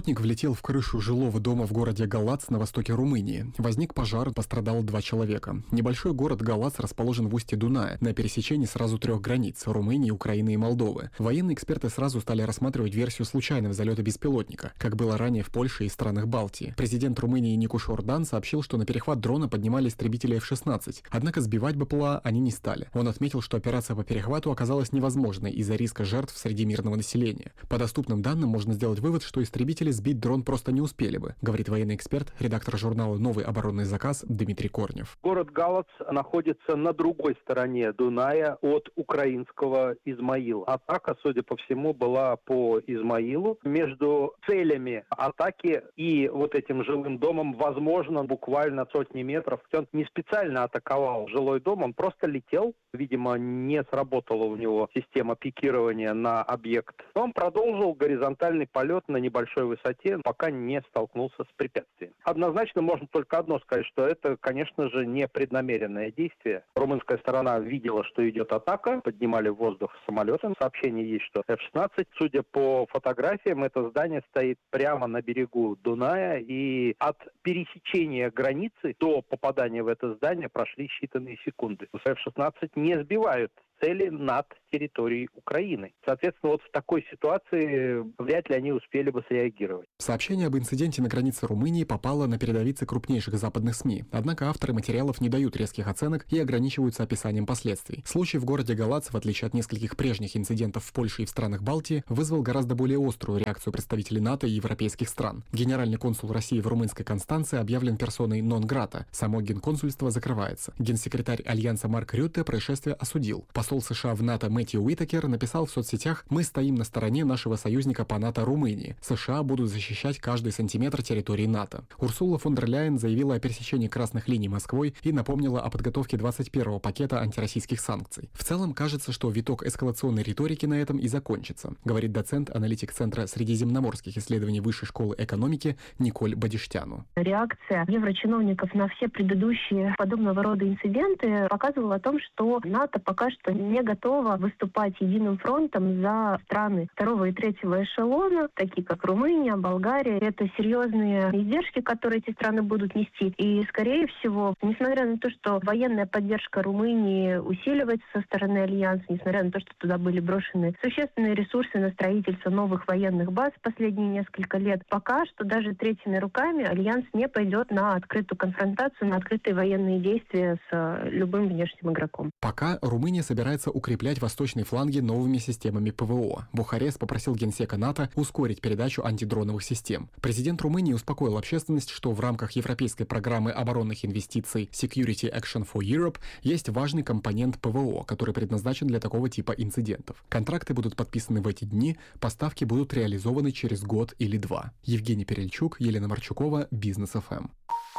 Беспилотник влетел в крышу жилого дома в городе Галац на востоке Румынии. Возник пожар, пострадало два человека. Небольшой город Галац расположен в устье Дуная, на пересечении сразу трех границ – Румынии, Украины и Молдовы. Военные эксперты сразу стали рассматривать версию случайного залета беспилотника, как было ранее в Польше и странах Балтии. Президент Румынии Никуш Ордан сообщил, что на перехват дрона поднимали истребители эф шестнадцать, однако сбивать БПЛА они не стали. Он отметил, что операция по перехвату оказалась невозможной из-за риска жертв среди мирного населения. По доступным данным можно сделать вывод, что истребители сбить дрон просто не успели бы, говорит военный эксперт, редактор журнала «Новый оборонный заказ» Дмитрий Корнев. Город Галац находится на другой стороне Дуная от украинского Измаила. Атака, судя по всему, была по Измаилу. Между целями атаки и вот этим жилым домом, возможно, буквально сотни метров. Он не специально атаковал жилой дом, он просто летел. Видимо, не сработала у него система пикирования на объект. Он продолжил горизонтальный полет на небольшой высоте, пока не столкнулся с препятствием. Однозначно можно только одно сказать, что это, конечно же, не преднамеренное действие. Румынская сторона видела, что идет атака, поднимали в воздух самолеты. Сообщение есть, что эф шестнадцать. Судя по фотографиям, это здание стоит прямо на берегу Дуная, и от пересечения границы до попадания в это здание прошли считанные секунды. эф шестнадцать не сбивают цели над территорией Украины. Соответственно, вот в такой ситуации вряд ли они успели бы среагировать. Сообщение об инциденте на границе Румынии попало на передовицы крупнейших западных СМИ. Однако авторы материалов не дают резких оценок и ограничиваются описанием последствий. Случай в городе Галац, в отличие от нескольких прежних инцидентов в Польше и в странах Балтии, вызвал гораздо более острую реакцию представителей НАТО и европейских стран. Генеральный консул России в румынской Констанции объявлен персоной нон-грата. Само генконсульство закрывается. Генсекретарь Альянса Марк Рютте происшествие осудил. Посол США в НАТО Мэтью Уитакер написал в соцсетях: «Мы стоим на стороне нашего союзника по НАТО Румынии. США будут защищать каждый сантиметр территории НАТО». Урсула фон дер Ляйен заявила о пересечении красных линий Москвой и напомнила о подготовке двадцать первого пакета антироссийских санкций. В целом, кажется, что виток эскалационной риторики на этом и закончится, говорит доцент, аналитик Центра средиземноморских исследований Высшей школы экономики Николь Бодиштяну. Реакция еврочиновников на все предыдущие подобного рода инциденты показывала о том, что НАТО пока что не готова выступать единым фронтом за страны второго и третьего эшелона, такие как Румыния, Болгария. Это серьезные издержки, которые эти страны будут нести. И, скорее всего, несмотря на то, что военная поддержка Румынии усиливается со стороны Альянса, несмотря на то, что туда были брошены существенные ресурсы на строительство новых военных баз в последние несколько лет, пока что даже третьими руками Альянс не пойдет на открытую конфронтацию, на открытые военные действия с любым внешним игроком. Пока Румыния собирается укреплять восточные фланги новыми системами ПВО. Бухарест попросил генсека НАТО ускорить передачу антидроновых систем. Президент Румынии успокоил общественность, что в рамках европейской программы оборонных инвестиций Security Action for Europe есть важный компонент ПВО, который предназначен для такого типа инцидентов. Контракты будут подписаны в эти дни, поставки будут реализованы через год или два. Евгений Перельчук, Елена Марчукова, Бизнес эф эм.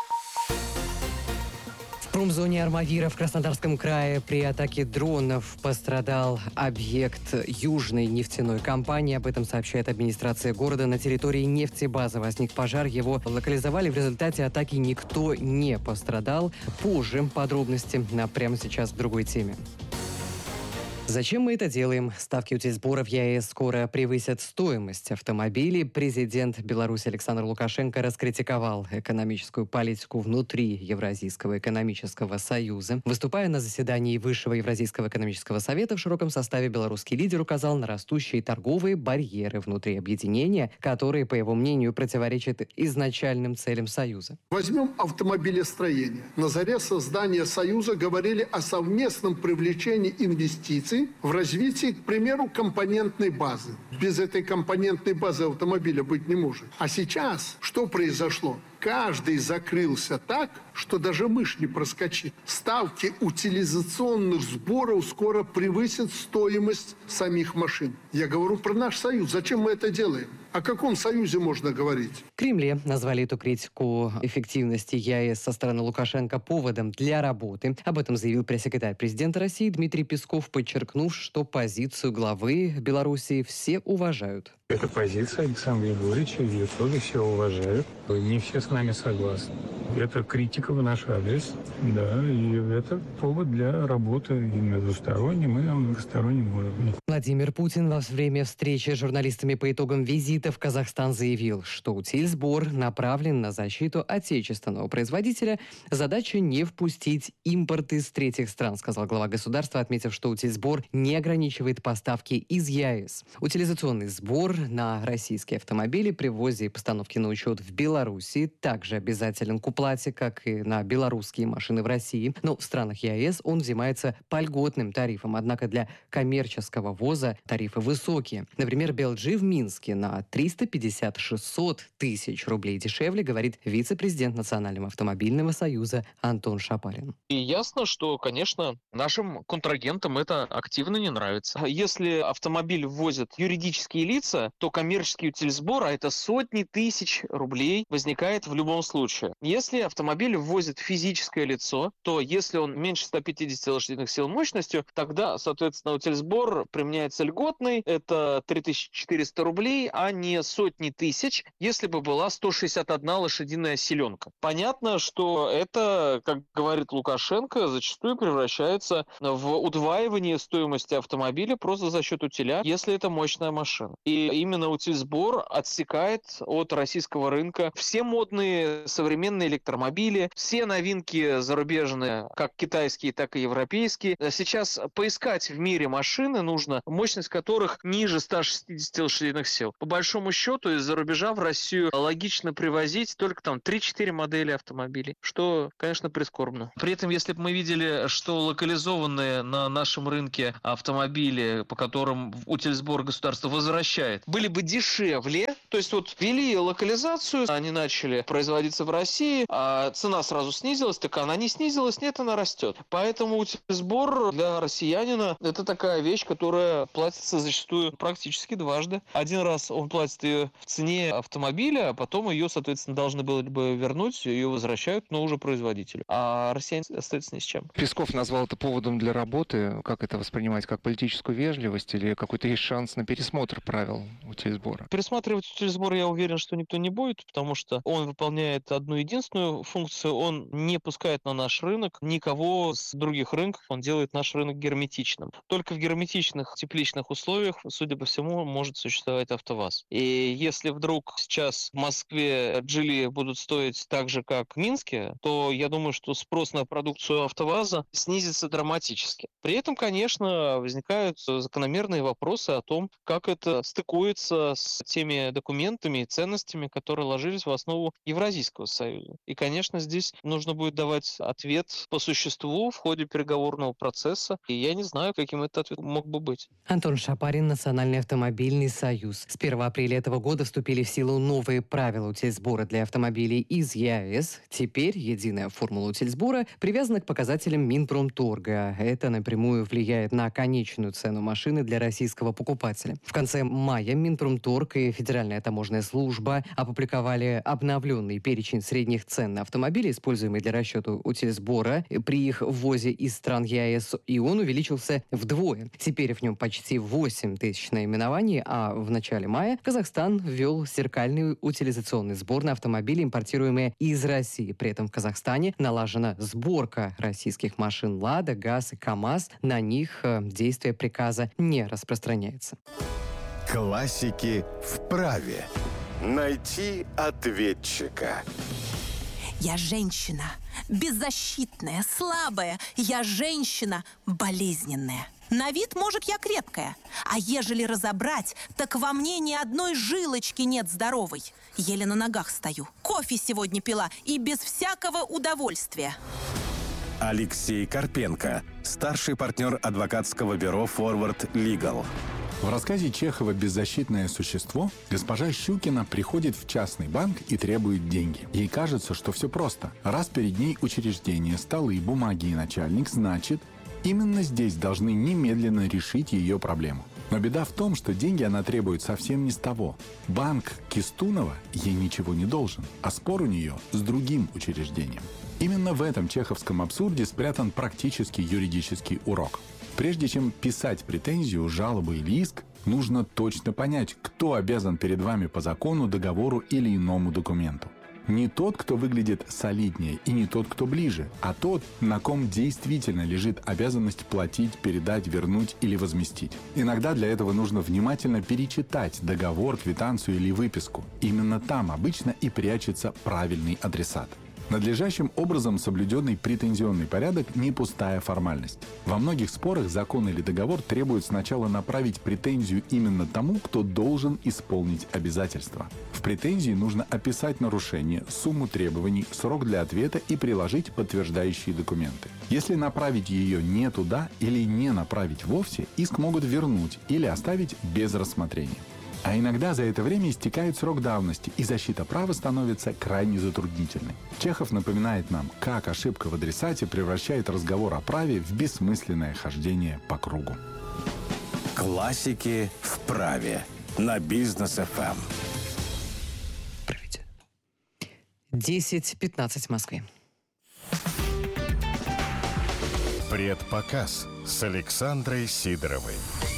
В промзоне Армавира в Краснодарском крае при атаке дронов пострадал объект южной нефтяной компании. Об этом сообщает администрация города. На территории нефтебазы возник пожар. Его локализовали. В результате атаки никто не пострадал. Позже подробности, а прямо сейчас к другой теме. Зачем мы это делаем? Ставки утильсбора в ЕАЭС скоро превысят стоимость автомобилей. Президент Беларуси Александр Лукашенко раскритиковал экономическую политику внутри Евразийского экономического союза. Выступая на заседании Высшего Евразийского экономического совета в широком составе, белорусский лидер указал на растущие торговые барьеры внутри объединения, которые, по его мнению, противоречат изначальным целям союза. Возьмем автомобилестроение. На заре создания союза говорили о совместном привлечении инвестиций в развитии, к примеру, компонентной базы. Без этой компонентной базы автомобиля быть не может. А сейчас что произошло? Каждый закрылся так, что даже мышь не проскочит. Ставки утилизационных сборов скоро превысят стоимость самих машин. Я говорю про наш союз. Зачем мы это делаем? О каком союзе можно говорить? В Кремле назвали эту критику эффективности ЕАЭС со стороны Лукашенко поводом для работы. Об этом заявил пресс-секретарь президента России Дмитрий Песков, подчеркнув, что позицию главы Беларуси все уважают. Это позиция Александра Егоровича, ее тоже все уважают. Не все с нами согласны. Это критика в наш адрес, да, и это повод для работы и на двустороннем, и на многостороннем уровне. Владимир Путин во время встречи с журналистами по итогам визита в Казахстан заявил, что утильсбор направлен на защиту отечественного производителя. Задача не впустить импорт из третьих стран, сказал глава государства, отметив, что утильсбор не ограничивает поставки из ЕАЭС. Утилизационный сбор на российские автомобили при ввозе и постановке на учет в Беларуси также обязателен к уплате, как и на белорусские машины в России. Но в странах ЕАЭС он взимается по льготным тарифам. Однако для коммерческого ввоза тарифы высокие. Например, би эл джи в Минске на триста пятьдесят - шестьсот тысяч рублей дешевле, говорит вице-президент Национального автомобильного союза Антон Шапарин. И ясно, что, конечно, нашим контрагентам это активно не нравится. Если автомобиль ввозят юридические лица, то коммерческий утильсбор, а это сотни тысяч рублей, возникает в любом случае. Если автомобиль ввозит физическое лицо, то если он меньше ста пятидесяти лошадиных сил мощностью, тогда, соответственно, утильсбор применяется льготный, это три тысячи четыреста рублей, а не сотни тысяч, если бы была сто шестьдесят одна лошадиная силенка. Понятно, что это, как говорит Лукашенко, зачастую превращается в удваивание стоимости автомобиля просто за счет утиля, если это мощная машина. И именно утильсбор отсекает от российского рынка все модные современные электромобили, все новинки зарубежные, как китайские, так и европейские. Сейчас поискать в мире машины нужно, мощность которых ниже ста шестидесяти лошадиных сил. По большому счету, из-за рубежа в Россию логично привозить только там три-четыре модели автомобилей, что, конечно, прискорбно. При этом, если бы мы видели, что локализованные на нашем рынке автомобили, по которым утильсбор государство возвращает, были бы дешевле, то есть вот ввели локализацию, они начали производиться в России, а цена сразу снизилась, так она не снизилась, нет, она растет. Поэтому утильсбор для россиянина это такая вещь, которая платится зачастую практически дважды. Один раз он платит ее в цене автомобиля, а потом ее, соответственно, должны были бы вернуть, ее возвращают, но уже производителю. А россияне остаются ни с чем. Песков назвал это поводом для работы. Как это воспринимать? Как политическую вежливость или какой-то есть шанс на пересмотр правил утильсбора? Пересматривать утильсбор, я уверен, что никто не будет, потому что он выполняет одну единственную функцию. Он не пускает на наш рынок никого с других рынков. Он делает наш рынок герметичным. Только в герметичных тепличных условиях, судя по всему, может существовать АвтоВАЗ. И если вдруг сейчас в Москве Джили будут стоить так же, как в Минске, то я думаю, что спрос на продукцию АвтоВАЗа снизится драматически. При этом, конечно, возникают закономерные вопросы о том, как это стыкуется с теми документами и ценностями, которые ложились в основу Евразийского союза. И, конечно, здесь нужно будет давать ответ по существу в ходе переговорного процесса. И я не знаю, каким этот ответ мог бы быть. Антон Шапарин, Национальный автомобильный союз. С первого апреля этого года вступили в силу новые правила утильсбора для автомобилей из ЕАЭС. Теперь единая формула утильсбора привязана к показателям Минпромторга. Это напрямую влияет на конечную цену машины для российского покупателя. В конце мая Минпромторг и Федеральная таможенная служба опубликовали обновленный перечень средних цен на автомобили, используемые для расчета утильсбора при их ввозе из стран ЕАЭС, и он увеличился вдвое. Теперь в нем почти восемь тысяч наименований, а в начале мая Казахстан ввел зеркальный утилизационный сбор на автомобили, импортируемые из России. При этом в Казахстане налажена сборка российских машин «Лада», «ГАЗ» и «КамАЗ». На них действие приказа не распространяется. Классики в праве. Найти ответчика. Я женщина, беззащитная, слабая. Я женщина, болезненная. На вид, может, я крепкая. А ежели разобрать, так во мне ни одной жилочки нет здоровой. Еле на ногах стою. Кофе сегодня пила и без всякого удовольствия. Алексей Карпенко, старший партнер адвокатского бюро «Форвард Лигал». В рассказе Чехова «Беззащитное существо» госпожа Щукина приходит в частный банк и требует деньги. Ей кажется, что все просто. Раз перед ней учреждение, столы, бумаги и начальник, значит, именно здесь должны немедленно решить ее проблему. Но беда в том, что деньги она требует совсем не с того. Банк Кистунова ей ничего не должен, а спор у нее с другим учреждением. Именно в этом чеховском абсурде спрятан практический юридический урок. Прежде чем писать претензию, жалобу или иск, нужно точно понять, кто обязан перед вами по закону, договору или иному документу. Не тот, кто выглядит солиднее, и не тот, кто ближе, а тот, на ком действительно лежит обязанность платить, передать, вернуть или возместить. Иногда для этого нужно внимательно перечитать договор, квитанцию или выписку. Именно там обычно и прячется правильный адресат. Надлежащим образом соблюденный претензионный порядок – не пустая формальность. Во многих спорах закон или договор требуют сначала направить претензию именно тому, кто должен исполнить обязательства. В претензии нужно описать нарушение, сумму требований, срок для ответа и приложить подтверждающие документы. Если направить ее не туда или не направить вовсе, иск могут вернуть или оставить без рассмотрения. А иногда за это время истекает срок давности, и защита права становится крайне затруднительной. Чехов напоминает нам, как ошибка в адресате превращает разговор о праве в бессмысленное хождение по кругу. Классики в праве на Бизнес эф эм. десять пятнадцать в Москве. Предпоказ с Александрой Сидоровой.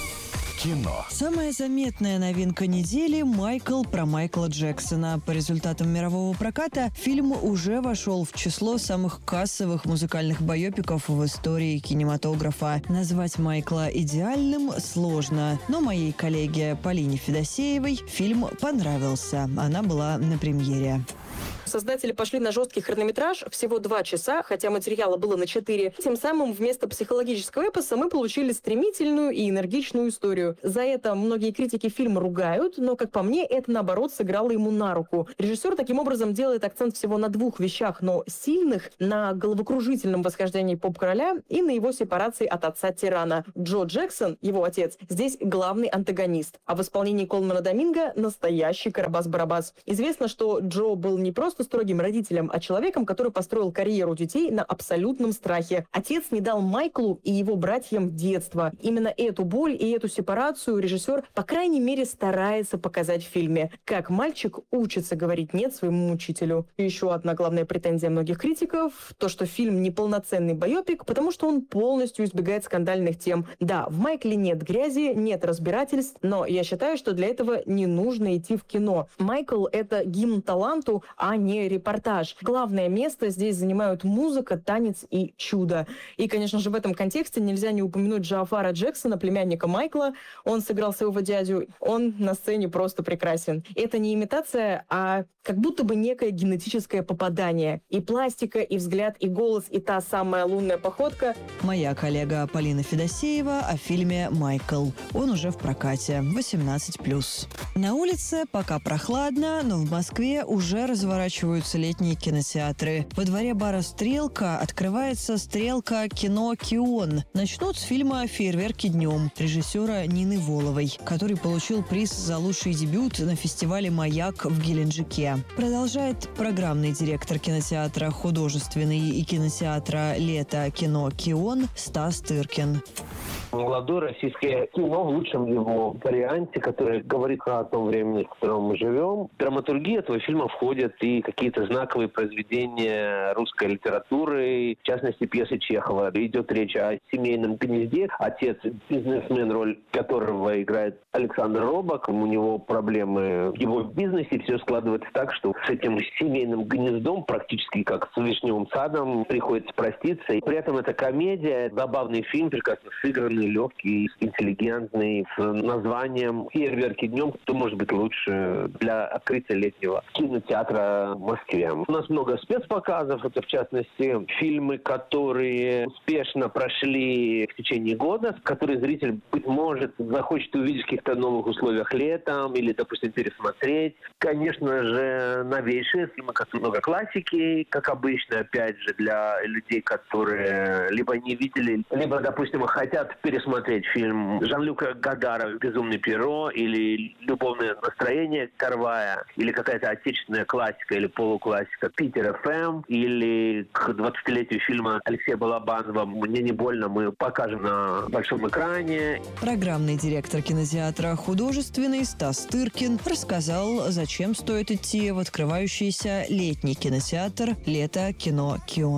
Кино. Самая заметная новинка недели – «Майкл» про Майкла Джексона. По результатам мирового проката фильм уже вошел в число самых кассовых музыкальных байопиков в истории кинематографа. Назвать Майкла идеальным сложно, но моей коллеге Полине Федосеевой фильм понравился. Она была на премьере. Создатели пошли на жесткий хронометраж, всего два часа, хотя материала было на четыре. Тем самым вместо психологического эпоса мы получили стремительную и энергичную историю. За это многие критики фильма ругают, но, как по мне, это, наоборот, сыграло ему на руку. Режиссер таким образом делает акцент всего на двух вещах, но сильных: на головокружительном восхождении поп-короля и на его сепарации от отца-тирана. Джо Джексон, его отец, здесь главный антагонист, а в исполнении Колмана Доминго – настоящий Карабас-Барабас. Известно, что Джо был не просто строгим родителем, а человеком, который построил карьеру детей на абсолютном страхе. Отец не дал Майклу и его братьям детства. Именно эту боль и эту сепарацию режиссер, по крайней мере, старается показать в фильме. Как мальчик учится говорить «нет» своему учителю. И еще одна главная претензия многих критиков – то, что фильм не полноценный байопик, потому что он полностью избегает скандальных тем. Да, в Майкле нет грязи, нет разбирательств, но я считаю, что для этого не нужно идти в кино. Майкл – это гимн таланту, а не не репортаж. Главное место здесь занимают музыка, танец и чудо. И, конечно же, в этом контексте нельзя не упомянуть Джафара Джексона, племянника Майкла. Он сыграл своего дядю. Он на сцене просто прекрасен. Это не имитация, а как будто бы некое генетическое попадание. И пластика, и взгляд, и голос, и та самая лунная походка. Моя коллега Полина Федосеева о фильме «Майкл». Он уже в прокате. восемнадцать плюс. На улице пока прохладно, но в Москве уже разворачиваются летние кинотеатры. Во дворе бара «Стрелка» открывается «Стрелка. Кино. Кион». Начнут с фильма «Фейерверки днем» режиссера Нины Воловой, который получил приз за лучший дебют на фестивале «Маяк» в Геленджике. Продолжает программный директор кинотеатра «Художественный» и кинотеатра «Лето. Кино. Кион» Стас Тыркин. Молодое российское кино в лучшем его варианте, которое говорит о том времени, в котором мы живем. В драматургию этого фильма входят и какие-то знаковые произведения русской литературы, в частности, пьесы Чехова. Идет речь о семейном гнезде. Отец – бизнесмен, роль которого играет Александр Робок. У него проблемы в его бизнесе. Все складывается так, что с этим семейным гнездом, практически как с вишневым садом, приходится проститься. И при этом это комедия, забавный фильм, прекрасно сыгранный, легкий, интеллигентный, с названием «Фейерверки днем», что может быть лучше для открытия летнего кинотеатра в Москве. У нас много спецпоказов, это в частности фильмы, которые успешно прошли в течение года, которые зритель, быть может, захочет увидеть в каких-то новых условиях летом или, допустим, пересмотреть. Конечно же, новейшие фильмы, как много классики, как обычно, опять же, для людей, которые либо не видели, либо, допустим, хотят пересмотреть фильм Жан-Люка Годара «Безумный Пьеро» или «Любовное настроение» Карвая, или какая-то отечественная классика или полуклассика «Питер эф эм», или к двадцатилетию фильма Алексея Балабанова «Мне не больно», мы покажем на большом экране. Программный директор кинотеатра «Художественный» Стас Тыркин рассказал, зачем стоит идти в открывающийся летний кинотеатр «Лето. Кино. Кион».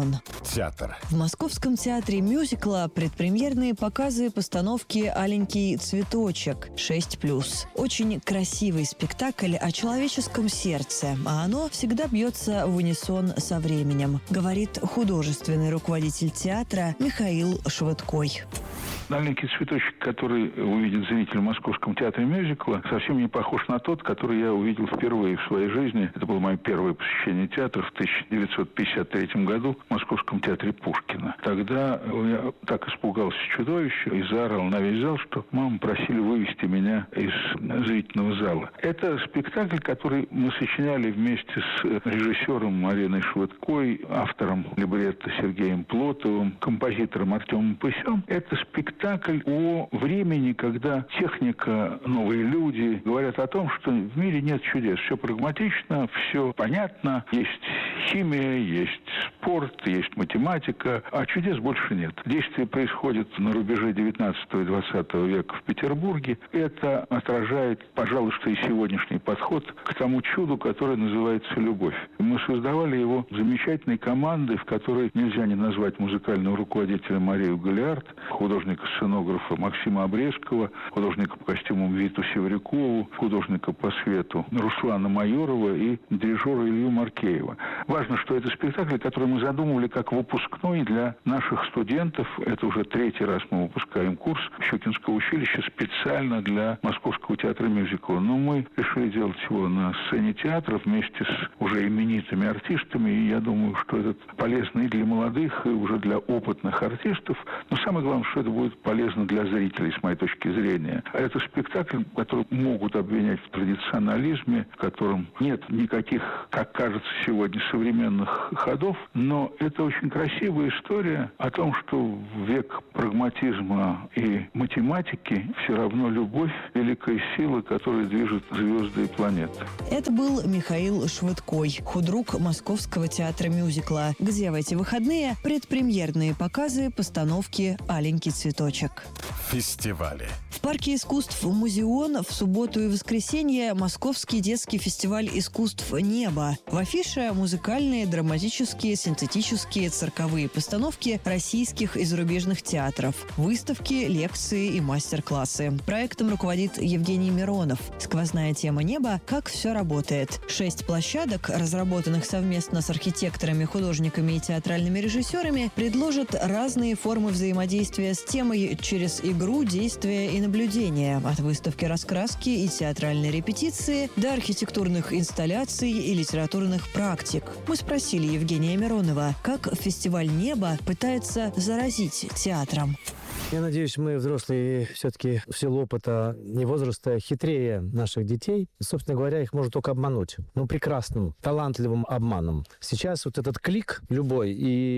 театр. В Московском театре мюзикла предпремьерные показы постановки «Аленький цветочек» шесть плюс. Очень красивый спектакль о человеческом сердце, а оно всегда бьется в унисон со временем, говорит художественный руководитель театра Михаил Швыдкой. «Аленький цветочек», который увидит зритель в Московском театре мюзикла, совсем не похож на тот, который я увидел впервые в своей жизни. Это было мое первое посещение театра в тысяча девятьсот пятьдесят третьем году в Московском театре Пушкина. Тогда я так испугался чудовища и заорал на весь зал, что маму просили вывести меня из зрительного зала. Это спектакль, который мы сочиняли вместе с режиссером Мариной Швыдкой, автором либретто Сергеем Плотовым, композитором Артемом Пысем. Это спектакль Спектакль о времени, когда техника, новые люди говорят о том, что в мире нет чудес. Все прагматично, все понятно. Есть химия, есть спорт, есть математика, а чудес больше нет. Действие происходит на рубеже девятнадцатого и двадцатого века в Петербурге. Это отражает, пожалуй, что и сегодняшний подход к тому чуду, которое называется любовь. Мы создавали его замечательной командой, в которой нельзя не назвать музыкального руководителя Марию Галиард, художника-сценографа Максима Обрезкова, художника по костюмам Виту Севрюкову, художника по свету Руслана Майорова и дирижера Илью Маркеева. Важно, что это спектакль, который мы задумывали как выпускной для наших студентов. Это уже третий раз мы выпускаем курс Щукинского училища специально для Московского театра мюзикла. Но мы решили делать его на сцене театра вместе с уже именитыми артистами. И я думаю, что это полезно и для молодых, и уже для опытных артистов. Но самое главное, что это будет полезно для зрителей, с моей точки зрения. А это спектакль, который могут обвинять в традиционализме, в котором нет никаких, как кажется сегодня, современных ходов, но это очень красивая история о том, что в век прагматизма и математики все равно любовь – великая сила, которая движет звезды и планеты. Это был Михаил Швыдкой, худрук Московского театра мюзикла, где в эти выходные предпремьерные показы постановки «Аленький цветочек». Фестивали. В парке искусств «Музеон» в субботу и воскресенье Московский детский фестиваль искусств «Небо». В афише музыкальные, драматические, синтетические, цирковые постановки российских и зарубежных театров, выставки, лекции и мастер-классы. Проектом руководит Евгений Миронов. Сквозная тема «Небо» – как все работает. Шесть площадок, разработанных совместно с архитекторами, художниками и театральными режиссерами, предложат разные формы взаимодействия с темой через игру, действие и наблюдение. От выставки раскраски и театральной репетиции до архитектурных инсталляций и литературных практик. Мы спросили Евгения Миронова, как фестиваль «Небо» пытается заразить театром. Я надеюсь, мы, взрослые, все-таки в силу опыта и возраста хитрее наших детей. Собственно говоря, их можно только обмануть. Ну, прекрасным, талантливым обманом. Сейчас вот этот клик любой,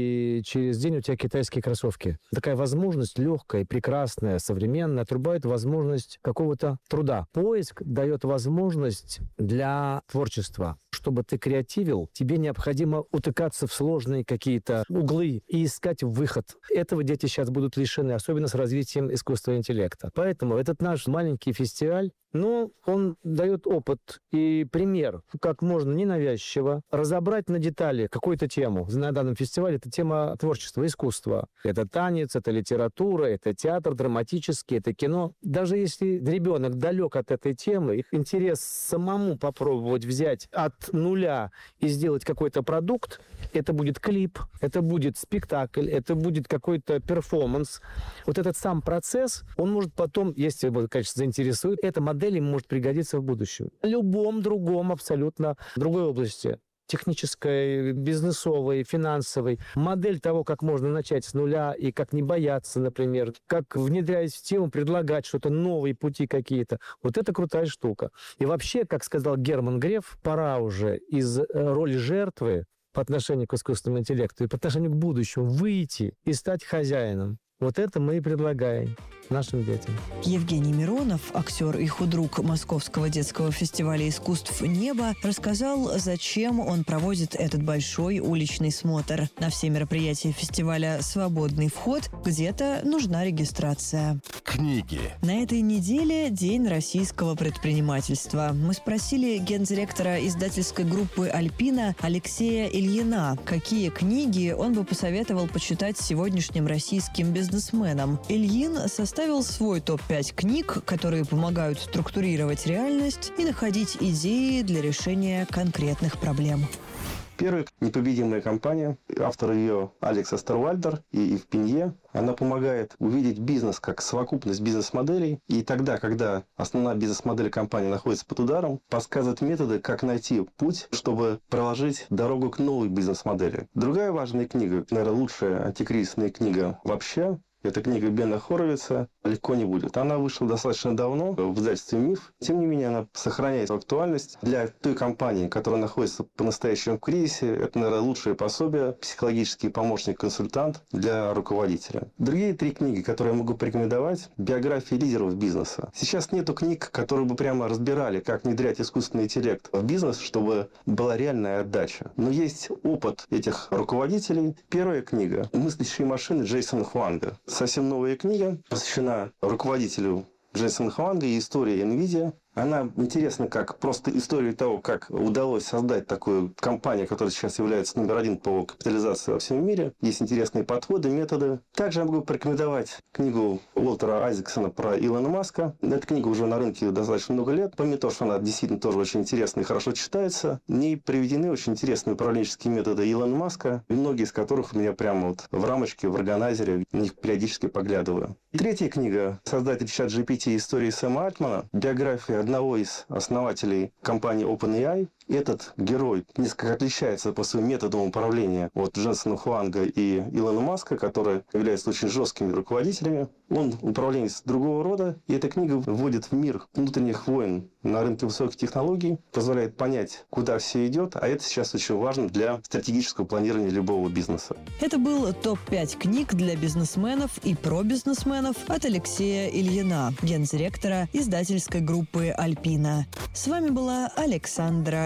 и через день у тебя китайские кроссовки. Такая возможность легкая, прекрасная, современная, отрубает возможность какого-то труда. Поиск дает возможность для творчества. Чтобы ты креативил, тебе необходимо утыкаться в сложные какие-то углы и искать выход. Этого дети сейчас будут лишены, особенно с развитием искусственного интеллекта. Поэтому этот наш маленький фестиваль, ну, он дает опыт и пример, как можно ненавязчиво разобрать на детали какую-то тему. На данном фестивале это тема творчества, искусства. Это танец, это литература, это театр драматический, это кино. Даже если ребенок далек от этой темы, их интерес самому попробовать взять от нуля и сделать какой-то продукт, это будет клип, это будет спектакль, это будет какой-то перформанс. Вот этот сам процесс, он может потом, если его, конечно, заинтересует, эта модель им может пригодиться в будущем. В любом другом, абсолютно другой области. Технической, бизнесовой, финансовой. Модель того, как можно начать с нуля и как не бояться, например. Как, внедряясь в тему, предлагать что-то, новые пути какие-то. Вот это крутая штука. И вообще, как сказал Герман Греф, пора уже из роли жертвы по отношению к искусственному интеллекту и по отношению к будущему выйти и стать хозяином. Вот это мы и предлагаем. нашим детям. Евгений Миронов, актер и худрук Московского детского фестиваля искусств «Небо», рассказал, зачем он проводит этот большой уличный смотр. На все мероприятия фестиваля свободный вход, где-то нужна регистрация. Книги. На этой неделе День российского предпринимательства. Мы спросили гендиректора издательской группы «Альпина» Алексея Ильина, какие книги он бы посоветовал почитать сегодняшним российским бизнесменам. Ильин составил свой топ пять книг, которые помогают структурировать реальность и находить идеи для решения конкретных проблем. Первая «Непобедимая компания». Автор ее Алекс Остервальдер и Ив Пинье. Она помогает увидеть бизнес как совокупность бизнес-моделей. И тогда, когда основная бизнес-модель компании находится под ударом, подсказывает методы, как найти путь, чтобы проложить дорогу к новой бизнес-модели. Другая важная книга, наверное, лучшая антикризисная книга вообще, это книга Бена Хоровица «Легко не будет». Она вышла достаточно давно в издательстве «Миф». Тем не менее, она сохраняет актуальность для той компании, которая находится по-настоящему в кризисе. Это, наверное, лучшее пособие, психологический помощник-консультант для руководителя. Другие три книги, которые я могу порекомендовать, биографии лидеров бизнеса. Сейчас нету книг, которые бы прямо разбирали, как внедрять искусственный интеллект в бизнес, чтобы была реальная отдача. Но есть опыт этих руководителей. Первая книга «Мыслящие машины» Джейсона Хуанга. Совсем новая книга, посвящена руководителю Джейсона Хуанга и истории NVIDIA. Она интересна как просто история того, как удалось создать такую компанию, которая сейчас является номер один по капитализации во всем мире. Есть интересные подходы, методы. Также я могу порекомендовать книгу Уолтера Айзексона про Илона Маска. Эта книга уже на рынке достаточно много лет. Помимо того, что она действительно тоже очень интересная и хорошо читается, в ней приведены очень интересные управленческие методы Илона Маска, и многие из которых у меня прямо вот в рамочке, в органайзере, на них периодически поглядываю. И третья книга, создатель ChatGPT «Истории Сэма Альтмана», биография одного из основателей компании OpenAI. Этот герой несколько отличается по своим методам управления от Джейсона Хуанга и Илона Маска, которые являются очень жесткими руководителями. Он управленец другого рода, и эта книга вводит в мир внутренних войн на рынке высоких технологий, позволяет понять, куда все идет, а это сейчас очень важно для стратегического планирования любого бизнеса. Это был топ пять книг для бизнесменов и про бизнесменов от Алексея Ильина, гендиректора издательской группы «Альпина». С вами была Александра